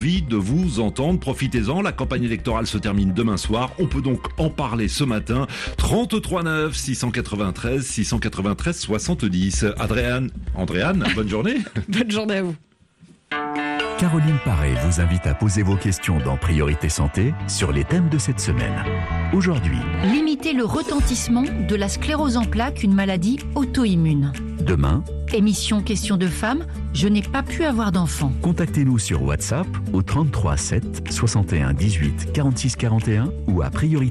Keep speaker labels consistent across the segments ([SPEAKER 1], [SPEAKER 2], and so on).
[SPEAKER 1] envie de vous entendre. Profitez-en, la campagne électorale se termine demain soir. On peut donc en parler ce matin. 33 9 693 693 70. Andréane, bonne journée.
[SPEAKER 2] Bonne journée à vous.
[SPEAKER 3] Caroline Paré vous invite à poser vos questions dans Priorité Santé sur les thèmes de cette semaine. Aujourd'hui,
[SPEAKER 4] limiter le retentissement de la sclérose en plaques, une maladie auto-immune.
[SPEAKER 3] Demain,
[SPEAKER 4] Émission Questions de femmes, je n'ai pas pu avoir d'enfant.
[SPEAKER 3] contactez-nous sur WhatsApp au 33 7 61 18 46 41 ou à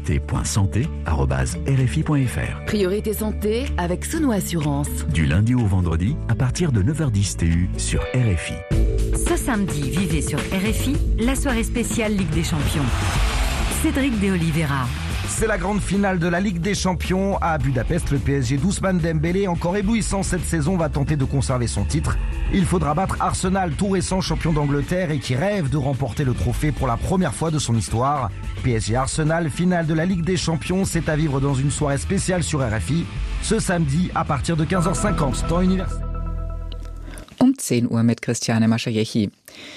[SPEAKER 3] priorité.santé@rfi.fr.
[SPEAKER 5] Priorité Santé avec Sono Assurance.
[SPEAKER 3] Du lundi au vendredi à partir de 9h10 TU sur RFI.
[SPEAKER 6] Ce samedi, vivez sur RFI la soirée spéciale Ligue des Champions. Cédric de Oliveira.
[SPEAKER 7] C'est la grande finale de la Ligue des Champions à Budapest. Le PSG d'Ousmane Dembélé, encore éblouissant cette saison, va tenter de conserver son titre. Il faudra battre Arsenal, tout récent champion d'Angleterre et qui rêve de remporter le trophée pour la première fois de son histoire. PSG Arsenal, finale de la Ligue des Champions, c'est à vivre dans une soirée spéciale sur RFI, ce samedi à partir de 15h50, temps universel.
[SPEAKER 2] 10 Uhr mit Christiane Maschajechi.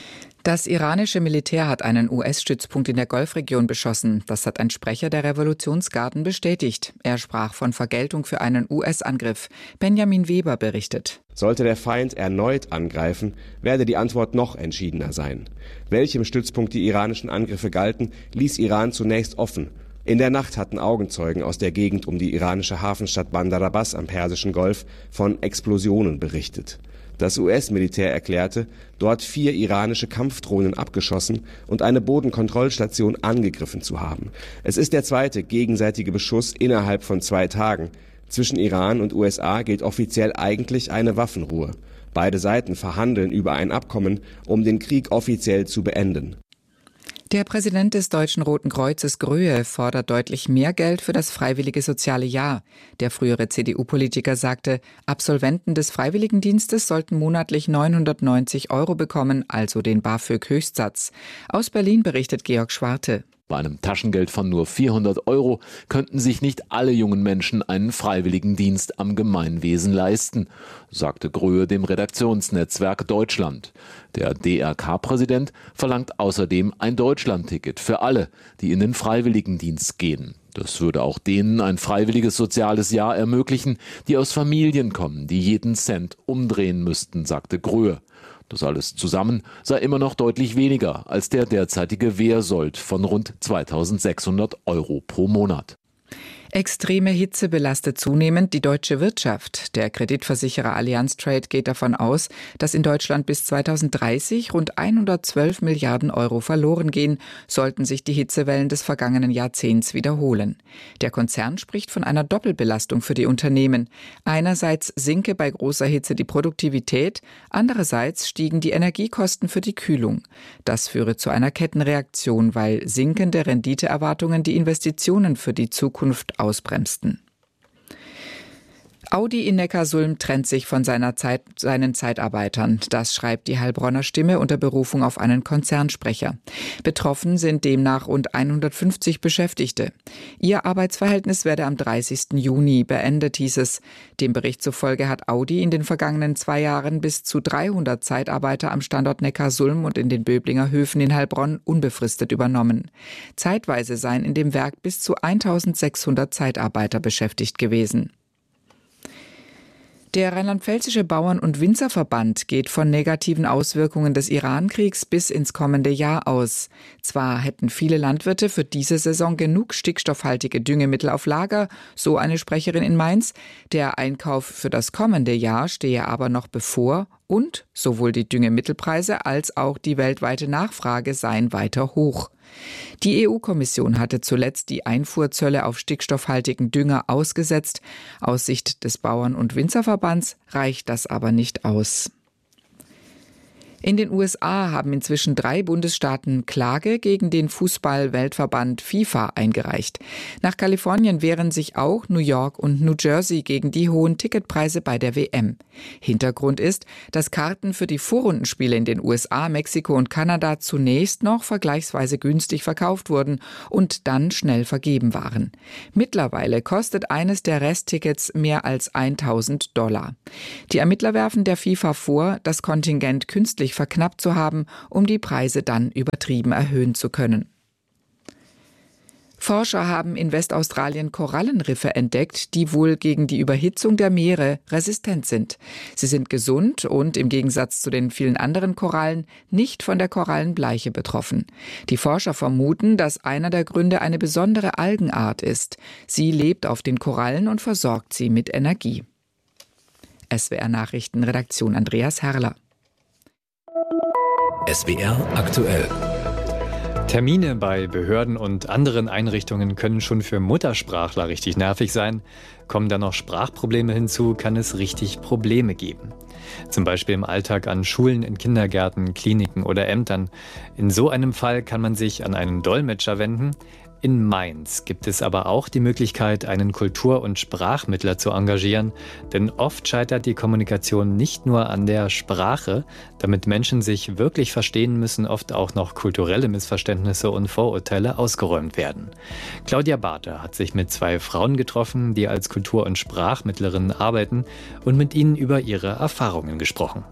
[SPEAKER 2] Das iranische Militär hat einen US-Stützpunkt in der Golfregion beschossen. Das hat ein Sprecher der Revolutionsgarden bestätigt. Er sprach von Vergeltung für einen US-Angriff. Benjamin Weber berichtet.
[SPEAKER 8] Sollte der Feind erneut angreifen, werde die Antwort noch entschiedener sein. Welchem Stützpunkt die iranischen Angriffe galten, ließ Iran zunächst offen. In der Nacht hatten Augenzeugen aus der Gegend um die iranische Hafenstadt Bandar Abbas am Persischen Golf von Explosionen berichtet. Das US-Militär erklärte, dort 4 iranische Kampfdrohnen abgeschossen und eine Bodenkontrollstation angegriffen zu haben. Es ist der zweite gegenseitige Beschuss innerhalb von 2 Tagen. Zwischen Iran und USA gilt offiziell eigentlich eine Waffenruhe. Beide Seiten verhandeln über ein Abkommen, um den Krieg offiziell zu beenden.
[SPEAKER 2] Der Präsident des Deutschen Roten Kreuzes Gröhe fordert deutlich mehr Geld für das freiwillige soziale Jahr. Der frühere CDU-Politiker sagte, Absolventen des Freiwilligendienstes sollten monatlich 990 € bekommen, also den BAföG-Höchstsatz. Aus Berlin berichtet Georg Schwarte.
[SPEAKER 9] Bei einem Taschengeld von nur 400 € könnten sich nicht alle jungen Menschen einen Freiwilligendienst am Gemeinwesen leisten, sagte Gröhe dem Redaktionsnetzwerk Deutschland. Der DRK-Präsident verlangt außerdem ein Deutschlandticket für alle, die in den Freiwilligendienst gehen. Das würde auch denen ein freiwilliges soziales Jahr ermöglichen, die aus Familien kommen, die jeden Cent umdrehen müssten, sagte Gröhe. Das alles zusammen sei immer noch deutlich weniger als der derzeitige Wehrsold von rund 2.600 € pro Monat.
[SPEAKER 2] Extreme Hitze belastet zunehmend die deutsche Wirtschaft. Der Kreditversicherer Allianz Trade geht davon aus, dass in Deutschland bis 2030 rund 112 Milliarden € verloren gehen, sollten sich die Hitzewellen des vergangenen Jahrzehnts wiederholen. Der Konzern spricht von einer Doppelbelastung für die Unternehmen. Einerseits sinke bei großer Hitze die Produktivität, andererseits stiegen die Energiekosten für die Kühlung. Das führe zu einer Kettenreaktion, weil sinkende Renditeerwartungen die Investitionen für die Zukunft ausbremsten. Audi in Neckarsulm trennt sich von seinen Zeitarbeitern. Das schreibt die Heilbronner Stimme unter Berufung auf einen Konzernsprecher. Betroffen sind demnach rund 150 Beschäftigte. Ihr Arbeitsverhältnis werde am 30. Juni beendet, hieß es. Dem Bericht zufolge hat Audi in den vergangenen 2 Jahren bis zu 300 Zeitarbeiter am Standort Neckarsulm und in den Böblinger Höfen in Heilbronn unbefristet übernommen. Zeitweise seien in dem Werk bis zu 1600 Zeitarbeiter beschäftigt gewesen. Der Rheinland-Pfälzische Bauern- und Winzerverband geht von negativen Auswirkungen des Iran-Kriegs bis ins kommende Jahr aus. Zwar hätten viele Landwirte für diese Saison genug stickstoffhaltige Düngemittel auf Lager, so eine Sprecherin in Mainz. Der Einkauf für das kommende Jahr stehe aber noch bevor und sowohl die Düngemittelpreise als auch die weltweite Nachfrage seien weiter hoch. Die EU-Kommission hatte zuletzt die Einfuhrzölle auf stickstoffhaltigen Dünger ausgesetzt. Aus Sicht des Bauern- und Winzerverbands reicht das aber nicht aus. In den USA haben inzwischen 3 Bundesstaaten Klage gegen den Fußball-Weltverband FIFA eingereicht. Nach Kalifornien wehren sich auch New York und New Jersey gegen die hohen Ticketpreise bei der WM. Hintergrund ist, dass Karten für die Vorrundenspiele in den USA, Mexiko und Kanada zunächst noch vergleichsweise günstig verkauft wurden und dann schnell vergeben waren. Mittlerweile kostet eines der Resttickets mehr als $1.000. Die Ermittler werfen der FIFA vor, das Kontingent künstlich sich verknappt zu haben, um die Preise dann übertrieben erhöhen zu können. Forscher haben in Westaustralien Korallenriffe entdeckt, die wohl gegen die Überhitzung der Meere resistent sind. Sie sind gesund und im Gegensatz zu den vielen anderen Korallen nicht von der Korallenbleiche betroffen. Die Forscher vermuten, dass einer der Gründe eine besondere Algenart ist. Sie lebt auf den Korallen und versorgt sie mit Energie. SWR Nachrichtenredaktion Andreas Herrler.
[SPEAKER 10] SWR aktuell.
[SPEAKER 11] Termine bei Behörden und anderen Einrichtungen können schon für Muttersprachler richtig nervig sein. Kommen da noch Sprachprobleme hinzu, kann es richtig Probleme geben. Zum Beispiel im Alltag an Schulen, in Kindergärten, Kliniken oder Ämtern. In so einem Fall kann man sich an einen Dolmetscher wenden. In Mainz gibt es aber auch die Möglichkeit, einen Kultur- und Sprachmittler zu engagieren. Denn oft scheitert die Kommunikation nicht nur an der Sprache. Damit Menschen sich wirklich verstehen, müssen oft auch noch kulturelle Missverständnisse und Vorurteile ausgeräumt werden. Claudia Barther hat sich mit 2 Frauen getroffen, die als Kultur- und Sprachmittlerin arbeiten und mit ihnen über ihre Erfahrungen gesprochen.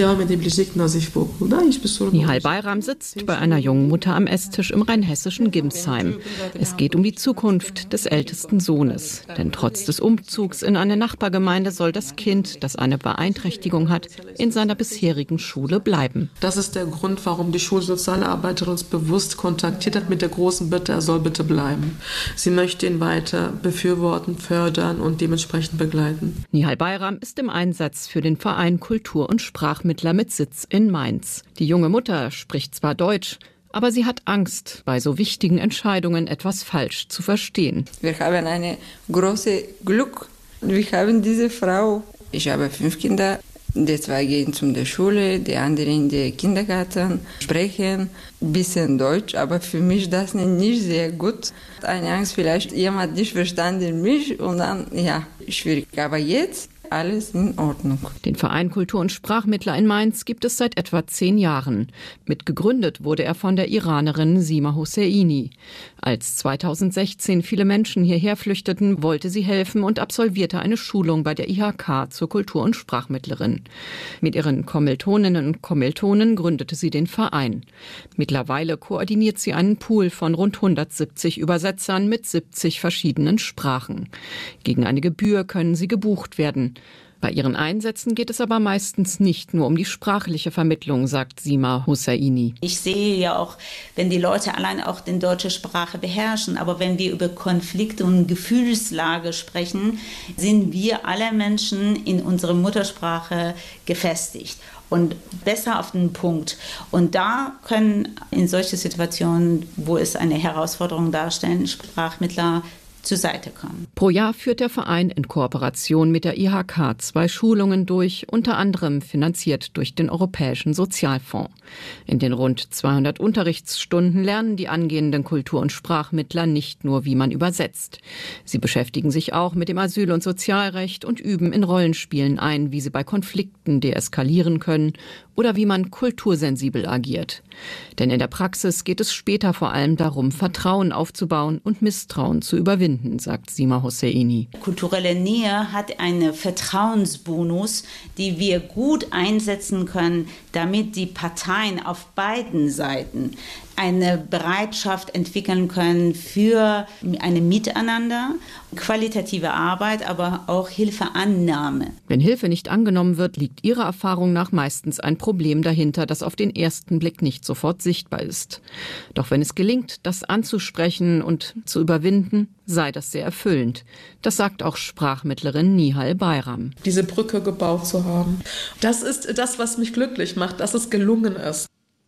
[SPEAKER 12] Nihal Bayram sitzt bei einer jungen Mutter am Esstisch im rheinhessischen Gimsheim. Es geht um die Zukunft des ältesten Sohnes. Denn trotz des Umzugs in eine Nachbargemeinde soll das Kind, das eine Beeinträchtigung hat, in seiner bisherigen Schule bleiben.
[SPEAKER 13] Das ist der Grund, warum die Schulsozialarbeiterin uns bewusst kontaktiert hat mit der großen Bitte, er soll bitte bleiben. Sie möchte ihn weiter befürworten, fördern und dementsprechend begleiten.
[SPEAKER 12] Nihal Bayram ist im Einsatz für den Verein Kultur- und Sprachmittler mit Sitz in Mainz. Die junge Mutter spricht zwar Deutsch, aber sie hat Angst, bei so wichtigen Entscheidungen etwas falsch zu verstehen.
[SPEAKER 14] Wir haben ein großes Glück. Wir haben diese Frau. Ich habe 5 Kinder. Die 2 gehen zur Schule, die anderen in den Kindergarten, sprechen ein bisschen Deutsch, aber für mich das nicht sehr gut. Eine Angst, vielleicht jemand nicht verstanden mich und dann, schwierig. Aber jetzt alles in Ordnung.
[SPEAKER 12] Den Verein Kultur- und Sprachmittler in Mainz gibt es seit etwa 10 Jahren. Mitgegründet wurde er von der Iranerin Sima Hosseini. Als 2016 viele Menschen hierher flüchteten, wollte sie helfen und absolvierte eine Schulung bei der IHK zur Kultur- und Sprachmittlerin. Mit ihren Kommilitoninnen und Kommilitonen gründete sie den Verein. Mittlerweile koordiniert sie einen Pool von rund 170 Übersetzern mit 70 verschiedenen Sprachen. Gegen eine Gebühr können sie gebucht werden. Bei ihren Einsätzen geht es aber meistens nicht nur um die sprachliche Vermittlung, sagt Sima Hosseini.
[SPEAKER 15] Ich sehe ja auch, wenn die Leute allein auch die deutsche Sprache beherrschen, aber wenn wir über Konflikte und Gefühlslage sprechen, sind wir alle Menschen in unserer Muttersprache gefestigt und besser auf den Punkt. Und da können in solchen Situationen, wo es eine Herausforderung darstellen, Sprachmittler zur Seite kommen.
[SPEAKER 12] Pro Jahr führt der Verein in Kooperation mit der IHK 2 Schulungen durch, unter anderem finanziert durch den Europäischen Sozialfonds. In den rund 200 Unterrichtsstunden lernen die angehenden Kultur- und Sprachmittler nicht nur, wie man übersetzt. Sie beschäftigen sich auch mit dem Asyl- und Sozialrecht und üben in Rollenspielen ein, wie sie bei Konflikten deeskalieren können oder wie man kultursensibel agiert. Denn in der Praxis geht es später vor allem darum, Vertrauen aufzubauen und Misstrauen zu überwinden, sagt Sima Hosseini.
[SPEAKER 15] Kulturelle Nähe hat einen Vertrauensbonus, die wir gut einsetzen können, damit die Parteien auf beiden Seiten eine Bereitschaft entwickeln können für ein Miteinander, qualitative Arbeit, aber auch Hilfeannahme.
[SPEAKER 12] Wenn Hilfe nicht angenommen wird, liegt ihrer Erfahrung nach meistens ein Problem dahinter, das auf den ersten Blick nicht sofort sichtbar ist. Doch wenn es gelingt, das anzusprechen und zu überwinden, sei das sehr erfüllend. Das sagt auch Sprachmittlerin Nihal Bayram.
[SPEAKER 13] Diese Brücke gebaut zu haben, das ist das, was mich glücklich macht, dass es gelungen ist.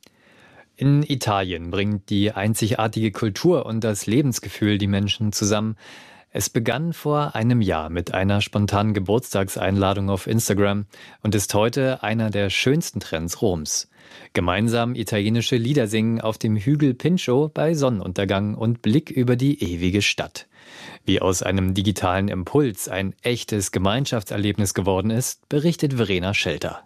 [SPEAKER 11] In Italien bringt die einzigartige Kultur und das Lebensgefühl die Menschen zusammen. Es begann vor einem Jahr mit einer spontanen Geburtstagseinladung auf Instagram und ist heute einer der schönsten Trends Roms. Gemeinsam italienische Lieder singen auf dem Hügel Pincho bei Sonnenuntergang und Blick über die ewige Stadt. Wie aus einem digitalen Impuls ein echtes Gemeinschaftserlebnis geworden ist, berichtet Verena Schelter.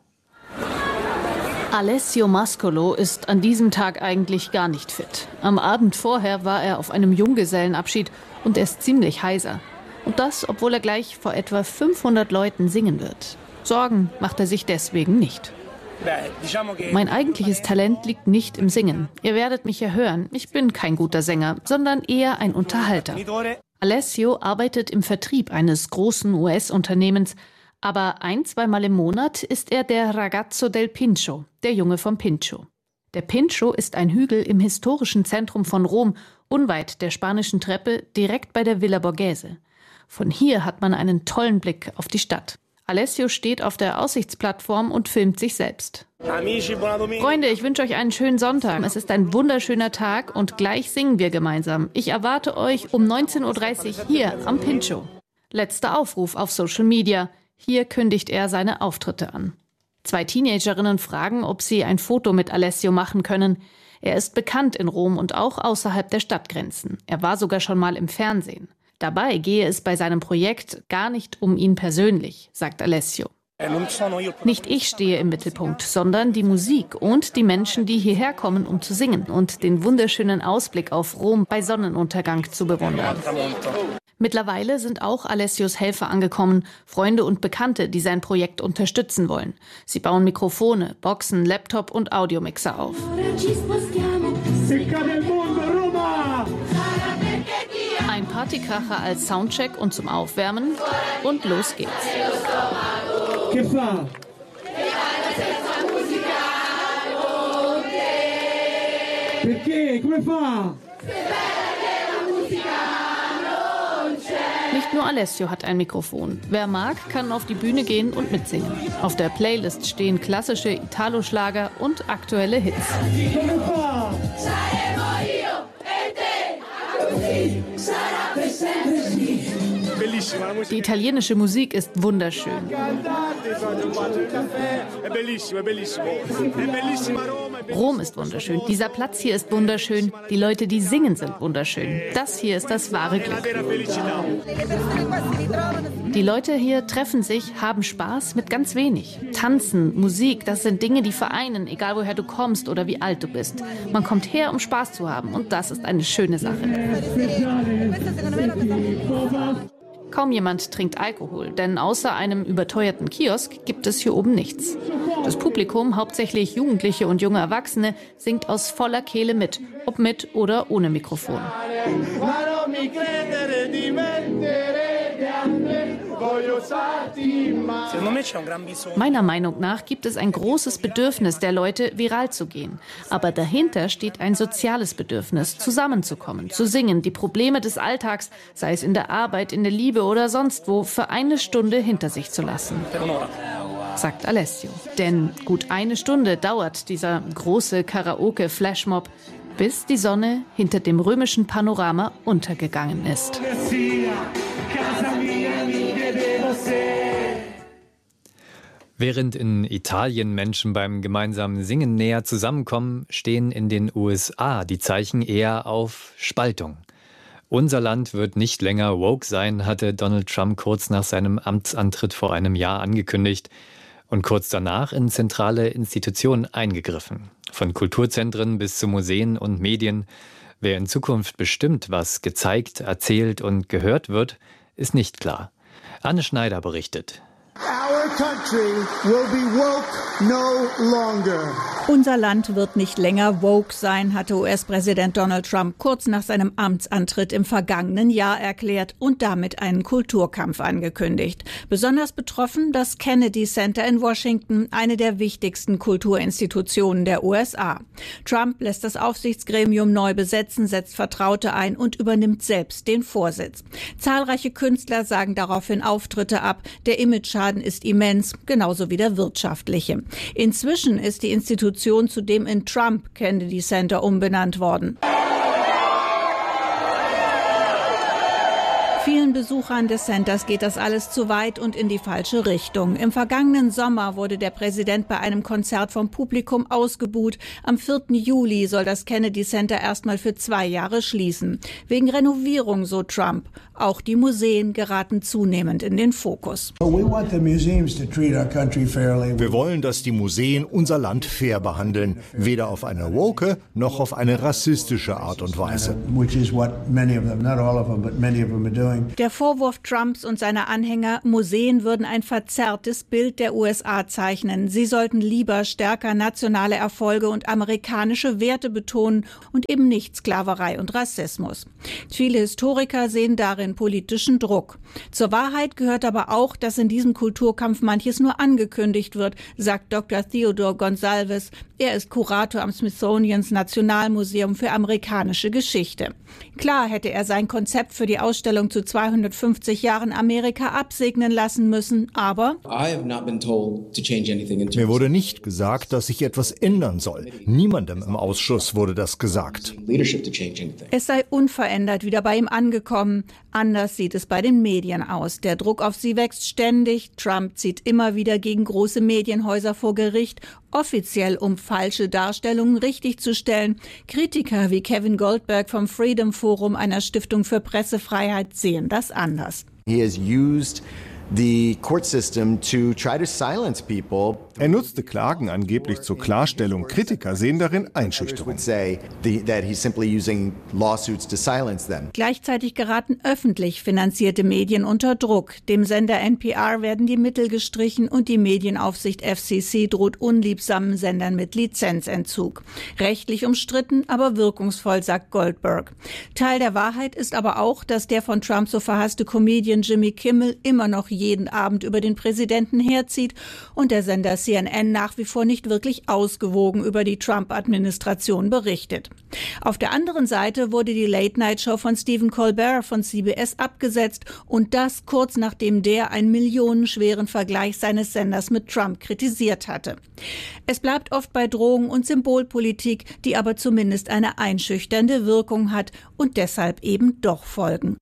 [SPEAKER 16] Alessio Mascolo ist an diesem Tag eigentlich gar nicht fit. Am Abend vorher war er auf einem Junggesellenabschied und er ist ziemlich heiser. Und das, obwohl er gleich vor etwa 500 Leuten singen wird. Sorgen macht er sich deswegen nicht. Mein eigentliches Talent liegt nicht im Singen. Ihr werdet mich ja hören. Ich bin kein guter Sänger, sondern eher ein Unterhalter. Alessio arbeitet im Vertrieb eines großen US-Unternehmens, aber 1-2 Mal im Monat ist er der Ragazzo del Pincho, der Junge vom Pincho. Der Pincho ist ein Hügel im historischen Zentrum von Rom, unweit der Spanischen Treppe, direkt bei der Villa Borghese. Von hier hat man einen tollen Blick auf die Stadt. Alessio steht auf der Aussichtsplattform und filmt sich selbst. Freunde, ich wünsche euch einen schönen Sonntag. Es ist ein wunderschöner Tag und gleich singen wir gemeinsam. Ich erwarte euch um 19:30 Uhr hier am Pincho. Letzter Aufruf auf Social Media. Hier kündigt er seine Auftritte an. 2 Teenagerinnen fragen, ob sie ein Foto mit Alessio machen können. Er ist bekannt in Rom und auch außerhalb der Stadtgrenzen. Er war sogar schon mal im Fernsehen. Dabei gehe es bei seinem Projekt gar nicht um ihn persönlich, sagt Alessio. Nicht ich stehe im Mittelpunkt, sondern die Musik und die Menschen, die hierher kommen, um zu singen und den wunderschönen Ausblick auf Rom bei Sonnenuntergang zu bewundern. Mittlerweile sind auch Alessios Helfer angekommen, Freunde und Bekannte, die sein Projekt unterstützen wollen. Sie bauen Mikrofone, Boxen, Laptop und Audiomixer auf. Ein Partykracher als Soundcheck und zum Aufwärmen und los geht's. Nicht nur Alessio hat ein Mikrofon. Wer mag, kann auf die Bühne gehen und mitsingen. Auf der Playlist stehen klassische Italo-Schlager und aktuelle Hits. Die italienische Musik ist wunderschön. Rom ist wunderschön. Dieser Platz hier ist wunderschön. Die Leute, die singen, sind wunderschön. Das hier ist das wahre Glück. Die Leute hier treffen sich, haben Spaß mit ganz wenig. Tanzen, Musik, das sind Dinge, die vereinen, egal woher du kommst oder wie alt du bist. Man kommt her, um Spaß zu haben, und das ist eine schöne Sache. Kaum jemand trinkt Alkohol, denn außer einem überteuerten Kiosk gibt es hier oben nichts. Das Publikum, hauptsächlich Jugendliche und junge Erwachsene, singt aus voller Kehle mit, ob mit oder ohne Mikrofon. Meiner Meinung nach gibt es ein großes Bedürfnis der Leute, viral zu gehen. Aber dahinter steht ein soziales Bedürfnis, zusammenzukommen, zu singen, die Probleme des Alltags, sei es in der Arbeit, in der Liebe oder sonst wo, für eine Stunde hinter sich zu lassen, sagt Alessio. Denn gut eine Stunde dauert dieser große Karaoke-Flashmob, bis die Sonne hinter dem römischen Panorama untergegangen ist.
[SPEAKER 11] Während in Italien Menschen beim gemeinsamen Singen näher zusammenkommen, stehen in den USA die Zeichen eher auf Spaltung. Unser Land wird nicht länger woke sein, hatte Donald Trump kurz nach seinem Amtsantritt vor einem Jahr angekündigt und kurz danach in zentrale Institutionen eingegriffen. Von Kulturzentren bis zu Museen und Medien. Wer in Zukunft bestimmt, was gezeigt, erzählt und gehört wird, ist nicht klar. Anne Schneider berichtet.
[SPEAKER 10] Our country will be woke no longer.
[SPEAKER 17] Unser Land wird nicht länger woke sein, hatte US-Präsident Donald Trump kurz nach seinem Amtsantritt im vergangenen Jahr erklärt und damit einen Kulturkampf angekündigt. Besonders betroffen das Kennedy Center in Washington, eine der wichtigsten Kulturinstitutionen der USA. Trump lässt das Aufsichtsgremium neu besetzen, setzt Vertraute ein und übernimmt selbst den Vorsitz. Zahlreiche Künstler sagen daraufhin Auftritte ab. Der Imageschaden ist immens, genauso wie der wirtschaftliche. Inzwischen ist die Institution zudem in Trump Kennedy Center umbenannt worden. Vielen Besuchern des Centers geht das alles zu weit und in die falsche Richtung. Im vergangenen Sommer wurde der Präsident bei einem Konzert vom Publikum ausgebuht. Am 4. Juli soll das Kennedy Center erstmal für 2 Jahre schließen. Wegen Renovierung, so Trump. Auch die Museen geraten zunehmend in den Fokus.
[SPEAKER 18] Wir wollen, dass die Museen unser Land fair behandeln, weder auf eine woke noch auf eine rassistische Art und Weise.
[SPEAKER 17] Der Vorwurf Trumps und seiner Anhänger, Museen würden ein verzerrtes Bild der USA zeichnen. Sie sollten lieber stärker nationale Erfolge und amerikanische Werte betonen und eben nicht Sklaverei und Rassismus. Viele Historiker sehen darin politischen Druck. Zur Wahrheit gehört aber auch, dass in diesem Kulturkampf manches nur angekündigt wird, sagt Dr. Theodore Gonsalves. Er ist Kurator am Smithsonians Nationalmuseum für amerikanische Geschichte. Klar hätte er sein Konzept für die Ausstellung zu 250 Jahren Amerika absegnen lassen müssen, aber
[SPEAKER 18] mir wurde nicht gesagt, dass sich etwas ändern soll. Niemandem im Ausschuss wurde das gesagt.
[SPEAKER 17] Es sei unverändert wieder bei ihm angekommen. Anders sieht es bei den Medien aus. Der Druck auf sie wächst ständig. Trump zieht immer wieder gegen große Medienhäuser vor Gericht, offiziell um falsche Darstellungen richtigzustellen. Kritiker wie Kevin Goldberg vom Freedom Forum, einer Stiftung für Pressefreiheit, sehen das anders.
[SPEAKER 18] Er nutzte Klagen angeblich zur Klarstellung. Kritiker sehen darin Einschüchterung.
[SPEAKER 17] Gleichzeitig geraten öffentlich finanzierte Medien unter Druck. Dem Sender NPR werden die Mittel gestrichen und die Medienaufsicht FCC droht unliebsamen Sendern mit Lizenzentzug. Rechtlich umstritten, aber wirkungsvoll, sagt Goldberg. Teil der Wahrheit ist aber auch, dass der von Trump so verhasste Comedian Jimmy Kimmel immer noch jeden Abend über den Präsidenten herzieht und der Sender CNN nach wie vor nicht wirklich ausgewogen über die Trump-Administration berichtet. Auf der anderen Seite wurde die Late-Night-Show von Stephen Colbert von CBS abgesetzt und das kurz nachdem der einen millionenschweren Vergleich seines Senders mit Trump kritisiert hatte. Es bleibt oft bei Drohungen und Symbolpolitik, die aber zumindest eine einschüchternde Wirkung hat und deshalb eben doch folgen.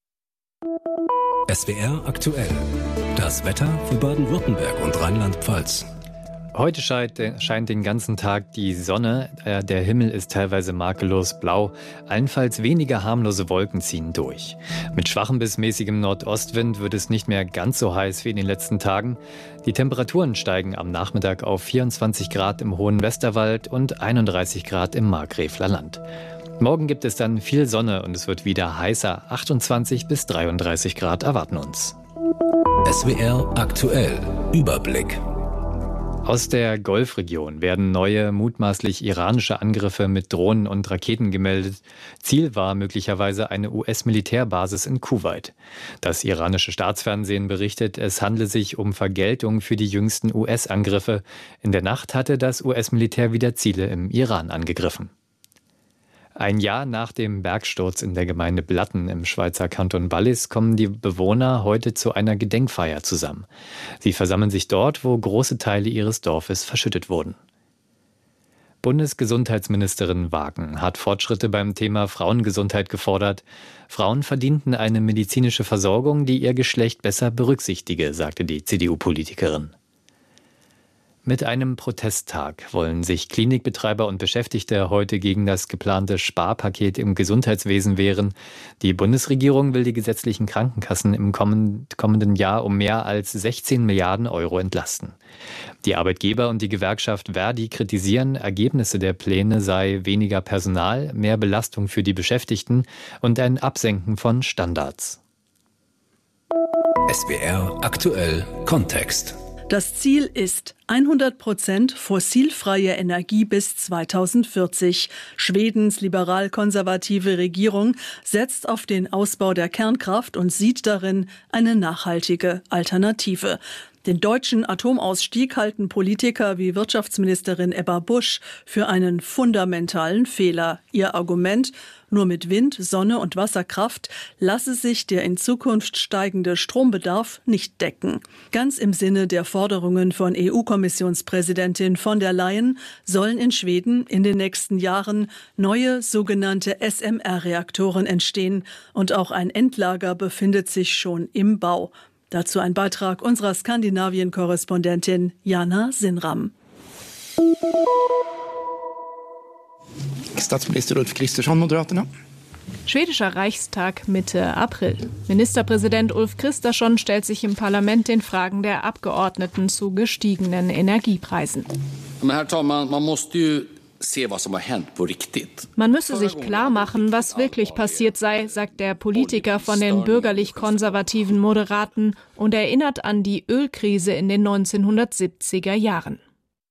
[SPEAKER 19] SWR aktuell. Das Wetter für Baden-Württemberg und Rheinland-Pfalz.
[SPEAKER 11] Heute scheint den ganzen Tag die Sonne. Der Himmel ist teilweise makellos blau. Allenfalls weniger harmlose Wolken ziehen durch. Mit schwachem bis mäßigem Nordostwind wird es nicht mehr ganz so heiß wie in den letzten Tagen. Die Temperaturen steigen am Nachmittag auf 24 Grad im hohen Westerwald und 31 Grad im Markgräfler Land. Morgen gibt es dann viel Sonne und es wird wieder heißer. 28 bis 33 Grad erwarten uns.
[SPEAKER 19] SWR aktuell. Überblick.
[SPEAKER 11] Aus der Golfregion werden neue, mutmaßlich iranische Angriffe mit Drohnen und Raketen gemeldet. Ziel war möglicherweise eine US-Militärbasis in Kuwait. Das iranische Staatsfernsehen berichtet, es handle sich um Vergeltung für die jüngsten US-Angriffe. In der Nacht hatte das US-Militär wieder Ziele im Iran angegriffen. Ein Jahr nach dem Bergsturz in der Gemeinde Blatten im Schweizer Kanton Wallis kommen die Bewohner heute zu einer Gedenkfeier zusammen. Sie versammeln sich dort, wo große Teile ihres Dorfes verschüttet wurden. Bundesgesundheitsministerin Wagen hat Fortschritte beim Thema Frauengesundheit gefordert. Frauen verdienten eine medizinische Versorgung, die ihr Geschlecht besser berücksichtige, sagte die CDU-Politikerin. Mit einem Protesttag wollen sich Klinikbetreiber und Beschäftigte heute gegen das geplante Sparpaket im Gesundheitswesen wehren. Die Bundesregierung will die gesetzlichen Krankenkassen im kommenden Jahr um mehr als 16 Milliarden Euro entlasten. Die Arbeitgeber und die Gewerkschaft Verdi kritisieren, Ergebnisse der Pläne sei weniger Personal, mehr Belastung für die Beschäftigten und ein Absenken von Standards.
[SPEAKER 19] SWR aktuell Kontext.
[SPEAKER 20] Das Ziel ist 100% fossilfreie Energie bis 2040. Schwedens liberal-konservative Regierung setzt auf den Ausbau der Kernkraft und sieht darin eine nachhaltige Alternative. Den deutschen Atomausstieg halten Politiker wie Wirtschaftsministerin Ebba Busch für einen fundamentalen Fehler. Ihr Argument: Nur mit Wind, Sonne und Wasserkraft lasse sich der in Zukunft steigende Strombedarf nicht decken. Ganz im Sinne der Forderungen von EU-Kommissionspräsidentin von der Leyen sollen in Schweden in den nächsten Jahren neue sogenannte SMR-Reaktoren entstehen und auch ein Endlager befindet sich schon im Bau. Dazu ein Beitrag unserer Skandinavien-Korrespondentin Jana Sinram.
[SPEAKER 21] Statsminister Ulf Kristersson, Moderaterna.
[SPEAKER 16] Schwedischer Reichstag Mitte April. Ministerpräsident Ulf Kristersson stellt sich im Parlament den Fragen der Abgeordneten zu gestiegenen Energiepreisen.
[SPEAKER 21] Herr Talman,
[SPEAKER 16] Man müsse sich klar machen, was wirklich passiert sei, sagt der Politiker von den bürgerlich-konservativen Moderaten und erinnert an die Ölkrise in den 1970er Jahren.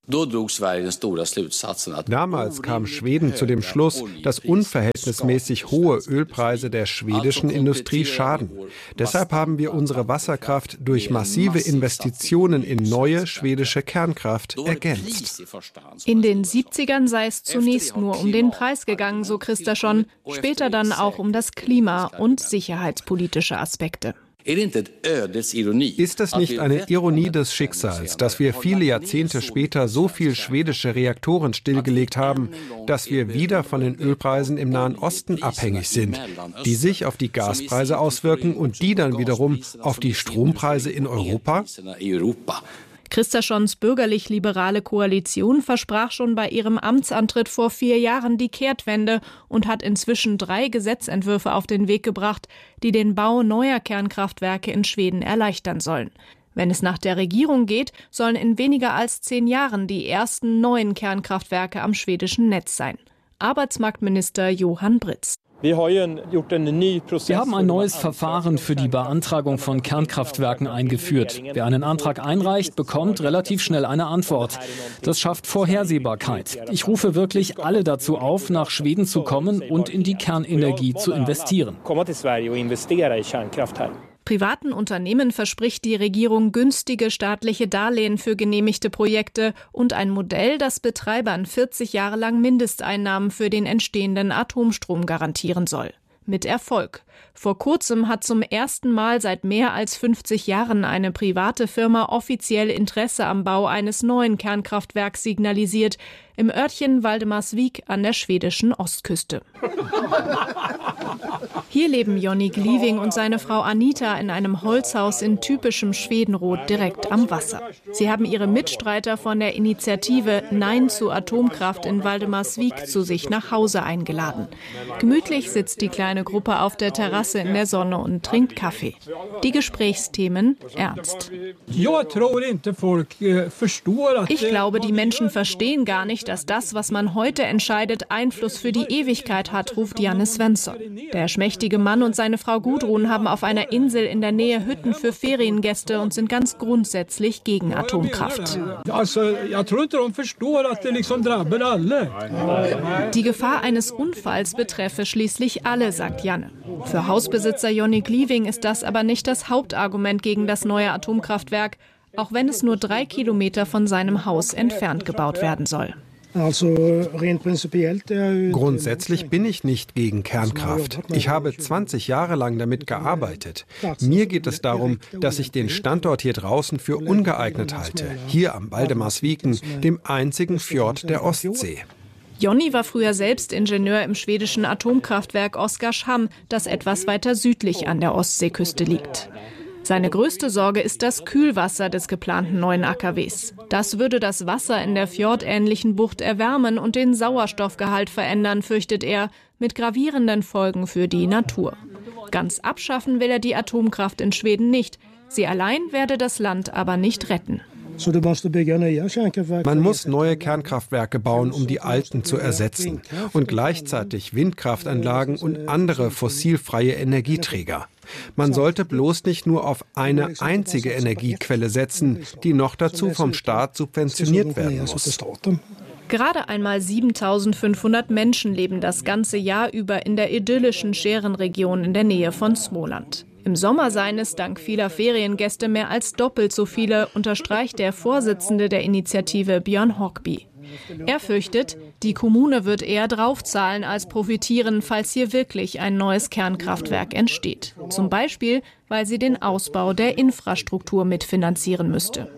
[SPEAKER 22] Damals kam Schweden zu dem Schluss, dass unverhältnismäßig hohe Ölpreise der schwedischen Industrie schaden. Deshalb haben wir unsere Wasserkraft durch massive Investitionen in neue schwedische Kernkraft ergänzt.
[SPEAKER 16] In den 70ern sei es zunächst nur um den Preis gegangen, so Kristersson, später dann auch um das Klima und sicherheitspolitische Aspekte.
[SPEAKER 22] Ist es nicht eine Ironie des Schicksals, dass wir viele Jahrzehnte später so viel schwedische Reaktoren stillgelegt haben, dass wir wieder von den Ölpreisen im Nahen Osten abhängig sind, die sich auf die Gaspreise auswirken und die dann wiederum auf die Strompreise in Europa?
[SPEAKER 16] Kristerssons bürgerlich-liberale Koalition versprach schon bei ihrem Amtsantritt vor 4 Jahren die Kehrtwende und hat inzwischen 3 Gesetzentwürfe auf den Weg gebracht, die den Bau neuer Kernkraftwerke in Schweden erleichtern sollen. Wenn es nach der Regierung geht, sollen in weniger als 10 Jahren die ersten neuen Kernkraftwerke am schwedischen Netz sein. Arbeitsmarktminister Johan Britz.
[SPEAKER 23] Wir haben ein neues Verfahren für die Beantragung von Kernkraftwerken eingeführt. Wer einen Antrag einreicht, bekommt relativ schnell eine Antwort. Das schafft Vorhersehbarkeit. Ich rufe wirklich alle dazu auf, nach Schweden zu kommen und in die Kernenergie zu investieren.
[SPEAKER 16] Privaten Unternehmen verspricht die Regierung günstige staatliche Darlehen für genehmigte Projekte und ein Modell, das Betreibern 40 Jahre lang Mindesteinnahmen für den entstehenden Atomstrom garantieren soll. Mit Erfolg. Vor kurzem hat zum ersten Mal seit mehr als 50 Jahren eine private Firma offiziell Interesse am Bau eines neuen Kernkraftwerks signalisiert, im Örtchen Valdemarsvik an der schwedischen Ostküste. Hier leben Jonny Gliving und seine Frau Anita in einem Holzhaus in typischem Schwedenrot direkt am Wasser. Sie haben ihre Mitstreiter von der Initiative Nein zu Atomkraft in Valdemarsvik zu sich nach Hause eingeladen. Gemütlich sitzt die kleine Gruppe auf der Terrasse in der Sonne und trinkt Kaffee. Die Gesprächsthemen ernst. Ich glaube, die Menschen verstehen gar nicht, dass das, was man heute entscheidet, Einfluss für die Ewigkeit hat, ruft Janne Svensson. Der schmächtige Mann und seine Frau Gudrun haben auf einer Insel in der Nähe Hütten für Feriengäste und sind ganz grundsätzlich gegen Atomkraft. Die Gefahr eines Unfalls betreffe schließlich alle, sagt Janne. Für Hausbesitzer Jonny Gliving ist das aber nicht das Hauptargument gegen das neue Atomkraftwerk, auch wenn es nur 3 Kilometer von seinem Haus entfernt gebaut werden soll.
[SPEAKER 22] Grundsätzlich bin ich nicht gegen Kernkraft. Ich habe 20 Jahre lang damit gearbeitet. Mir geht es darum, dass ich den Standort hier draußen für ungeeignet halte. Hier am Valdemarsviken, dem einzigen Fjord der Ostsee.
[SPEAKER 16] Jonny war früher selbst Ingenieur im schwedischen Atomkraftwerk Oskarshamn, das etwas weiter südlich an der Ostseeküste liegt. Seine größte Sorge ist das Kühlwasser des geplanten neuen AKWs. Das würde das Wasser in der fjordähnlichen Bucht erwärmen und den Sauerstoffgehalt verändern, fürchtet er, mit gravierenden Folgen für die Natur. Ganz abschaffen will er die Atomkraft in Schweden nicht. Sie allein werde das Land aber nicht retten.
[SPEAKER 22] Man muss neue Kernkraftwerke bauen, um die alten zu ersetzen. Und gleichzeitig Windkraftanlagen und andere fossilfreie Energieträger. Man sollte bloß nicht nur auf eine einzige Energiequelle setzen, die noch dazu vom Staat subventioniert werden muss.
[SPEAKER 16] Gerade einmal 7.500 Menschen leben das ganze Jahr über in der idyllischen Scherenregion in der Nähe von Småland. Im Sommer seien es dank vieler Feriengäste mehr als doppelt so viele, unterstreicht der Vorsitzende der Initiative Björn Hockby. Er fürchtet, die Kommune wird eher draufzahlen als profitieren, falls hier wirklich ein neues Kernkraftwerk entsteht. Zum Beispiel, weil sie den Ausbau der Infrastruktur mitfinanzieren müsste.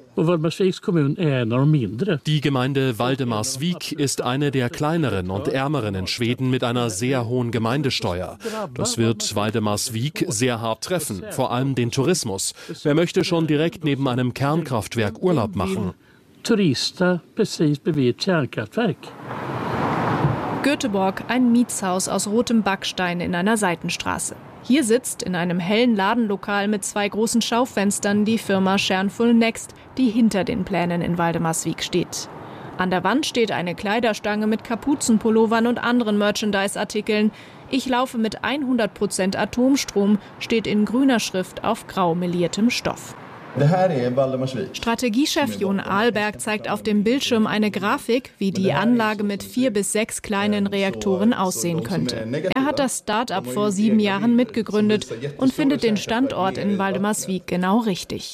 [SPEAKER 24] Die Gemeinde Valdemarsvik ist eine der kleineren und ärmeren in Schweden mit einer sehr hohen Gemeindesteuer. Das wird Valdemarsvik sehr hart treffen, vor allem den Tourismus. Wer möchte schon direkt neben einem Kernkraftwerk Urlaub machen?
[SPEAKER 1] Göteborg, ein Mietshaus aus rotem Backstein in einer Seitenstraße. Hier sitzt in einem hellen Ladenlokal mit 2 großen Schaufenstern die Firma Stjärnfull Next, die hinter den Plänen in Valdemarsvik steht. An der Wand steht eine Kleiderstange mit Kapuzenpullovern und anderen Merchandise-Artikeln. Ich laufe mit 100% Atomstrom, steht in grüner Schrift auf grau meliertem Stoff. Strategiechef Jon Ahlberg zeigt auf dem Bildschirm eine Grafik, wie die Anlage mit 4 bis 6 kleinen Reaktoren aussehen könnte. Er hat das Start-up vor 7 Jahren mitgegründet und findet den Standort in Valdemarsvik genau richtig.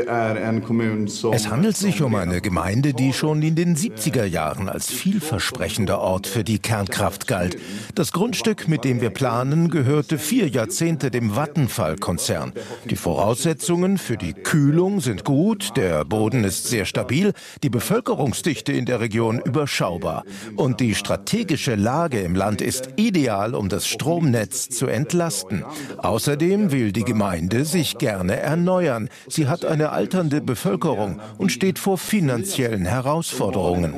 [SPEAKER 4] Es handelt sich um eine Gemeinde, die schon in den 70er Jahren als vielversprechender Ort für die Kernkraft galt. Das Grundstück, mit dem wir planen, gehörte 4 Jahrzehnte dem Vattenfall-Konzern. Die Voraussetzungen für die Kühlung sind gut, der Boden ist sehr stabil, die Bevölkerungsdichte in der Region überschaubar. Und die strategische Lage im Land ist ideal, um das Stromnetz zu entlasten. Außerdem will die Gemeinde sich gerne erneuern. Sie hat eine alternde Bevölkerung und steht vor finanziellen Herausforderungen.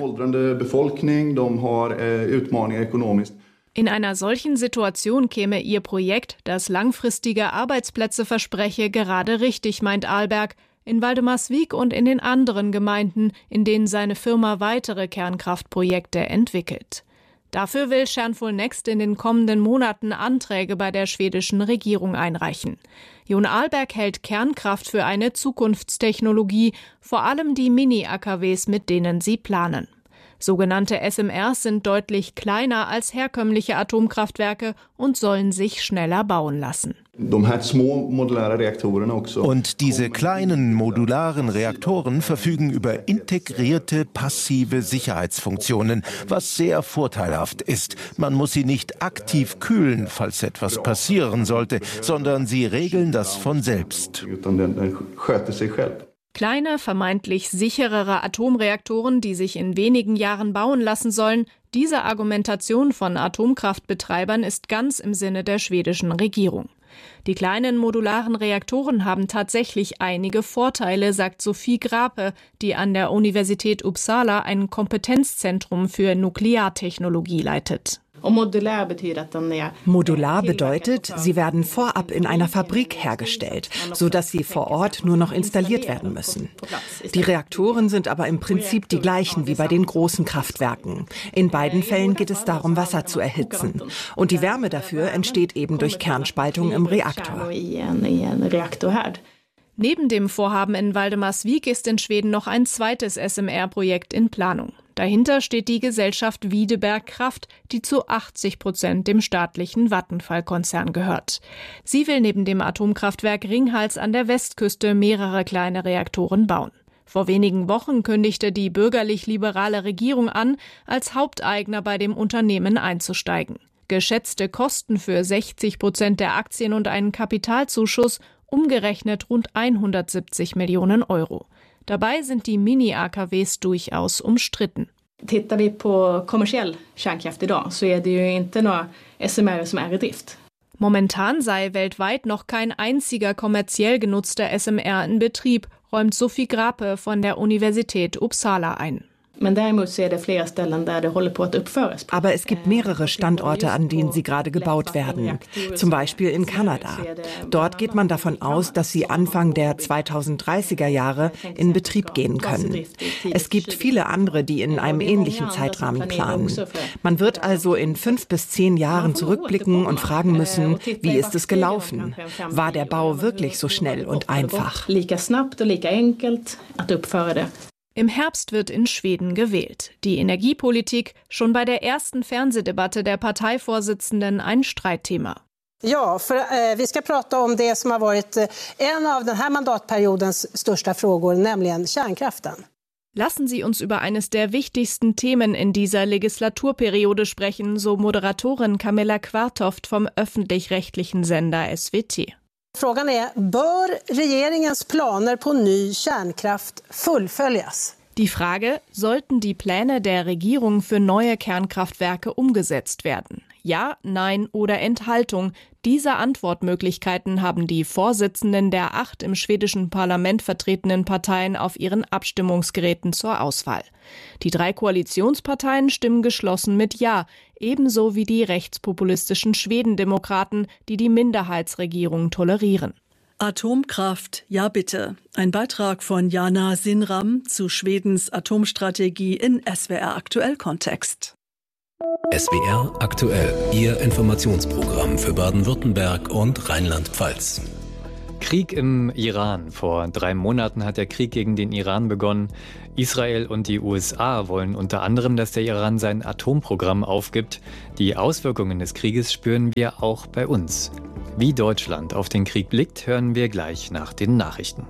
[SPEAKER 1] In einer solchen Situation käme ihr Projekt, das langfristige Arbeitsplätze verspreche, gerade richtig, meint Ahlberg, in Valdemarsvik und in den anderen Gemeinden, in denen seine Firma weitere Kernkraftprojekte entwickelt. Dafür will Stjärnfull Next in den kommenden Monaten Anträge bei der schwedischen Regierung einreichen. Jon Ahlberg hält Kernkraft für eine Zukunftstechnologie, vor allem die Mini-AKWs, mit denen sie planen. Sogenannte SMRs sind deutlich kleiner als herkömmliche Atomkraftwerke und sollen sich schneller bauen lassen.
[SPEAKER 4] Und diese kleinen modularen Reaktoren verfügen über integrierte passive Sicherheitsfunktionen, was sehr vorteilhaft ist. Man muss sie nicht aktiv kühlen, falls etwas passieren sollte, sondern sie regeln das von selbst.
[SPEAKER 1] Kleine, vermeintlich sicherere Atomreaktoren, die sich in wenigen Jahren bauen lassen sollen, diese Argumentation von Atomkraftbetreibern ist ganz im Sinne der schwedischen Regierung. Die kleinen modularen Reaktoren haben tatsächlich einige Vorteile, sagt Sophie Grape, die an der Universität Uppsala ein Kompetenzzentrum für Nukleartechnologie leitet.
[SPEAKER 5] Modular bedeutet, sie werden vorab in einer Fabrik hergestellt, sodass sie vor Ort nur noch installiert werden müssen. Die Reaktoren sind aber im Prinzip die gleichen wie bei den großen Kraftwerken. In beiden Fällen geht es darum, Wasser zu erhitzen. Und die Wärme dafür entsteht eben durch Kernspaltung im Reaktor.
[SPEAKER 1] Neben dem Vorhaben in Valdemarsvik ist in Schweden noch ein zweites SMR-Projekt in Planung. Dahinter steht die Gesellschaft Videberg Kraft, die zu 80% dem staatlichen Vattenfall-Konzern gehört. Sie will neben dem Atomkraftwerk Ringhals an der Westküste mehrere kleine Reaktoren bauen. Vor wenigen Wochen kündigte die bürgerlich-liberale Regierung an, als Haupteigner bei dem Unternehmen einzusteigen. Geschätzte Kosten für 60% der Aktien und einen Kapitalzuschuss, umgerechnet rund 170 Millionen Euro. Dabei sind die Mini-AKWs durchaus umstritten.
[SPEAKER 21] Tittar vi på kommersiell kärnkraft idag så är det ju inte några SMR som är i drift.
[SPEAKER 1] Momentan sei weltweit noch kein einziger kommerziell genutzter SMR in Betrieb, räumt Sophie Grape von der Universität Uppsala ein.
[SPEAKER 5] Aber es gibt mehrere Standorte, an denen sie gerade gebaut werden. Zum Beispiel in Kanada. Dort geht man davon aus, dass sie Anfang der 2030er Jahre in Betrieb gehen können. Es gibt viele andere, die in einem ähnlichen Zeitrahmen planen. Man wird also in 5 bis 10 Jahren zurückblicken und fragen müssen, wie ist es gelaufen? War der Bau wirklich so schnell und einfach?
[SPEAKER 1] Im Herbst wird in Schweden gewählt. Die Energiepolitik schon bei der ersten Fernsehdebatte der Parteivorsitzenden ein Streitthema.
[SPEAKER 25] Ja, vi ska prata om det som har varit en av den här mandatperiodens största frågor, nämligen kärnkraften.
[SPEAKER 1] Lassen Sie uns über eines der wichtigsten Themen in dieser Legislaturperiode sprechen, so Moderatorin Camilla Kvartoft vom öffentlich-rechtlichen Sender SVT.
[SPEAKER 25] Frågan är, bör regeringens planer på ny kärnkraft fullföljas?
[SPEAKER 1] Die Frage, sollten die Pläne der Regierung für neue Kernkraftwerke umgesetzt werden? Ja, Nein oder Enthaltung. Diese Antwortmöglichkeiten haben die Vorsitzenden der 8 im schwedischen Parlament vertretenen Parteien auf ihren Abstimmungsgeräten zur Auswahl. Die 3 Koalitionsparteien stimmen geschlossen mit Ja, ebenso wie die rechtspopulistischen Schwedendemokraten, die die Minderheitsregierung tolerieren.
[SPEAKER 20] Atomkraft, ja bitte. Ein Beitrag von Jana Sinram zu Schwedens Atomstrategie in SWR Aktuell Kontext.
[SPEAKER 19] SWR Aktuell, Ihr Informationsprogramm für Baden-Württemberg und Rheinland-Pfalz.
[SPEAKER 11] Krieg im Iran. Vor 3 Monaten hat der Krieg gegen den Iran begonnen. Israel und die USA wollen unter anderem, dass der Iran sein Atomprogramm aufgibt. Die Auswirkungen des Krieges spüren wir auch bei uns. Wie Deutschland auf den Krieg blickt, hören wir gleich nach den Nachrichten.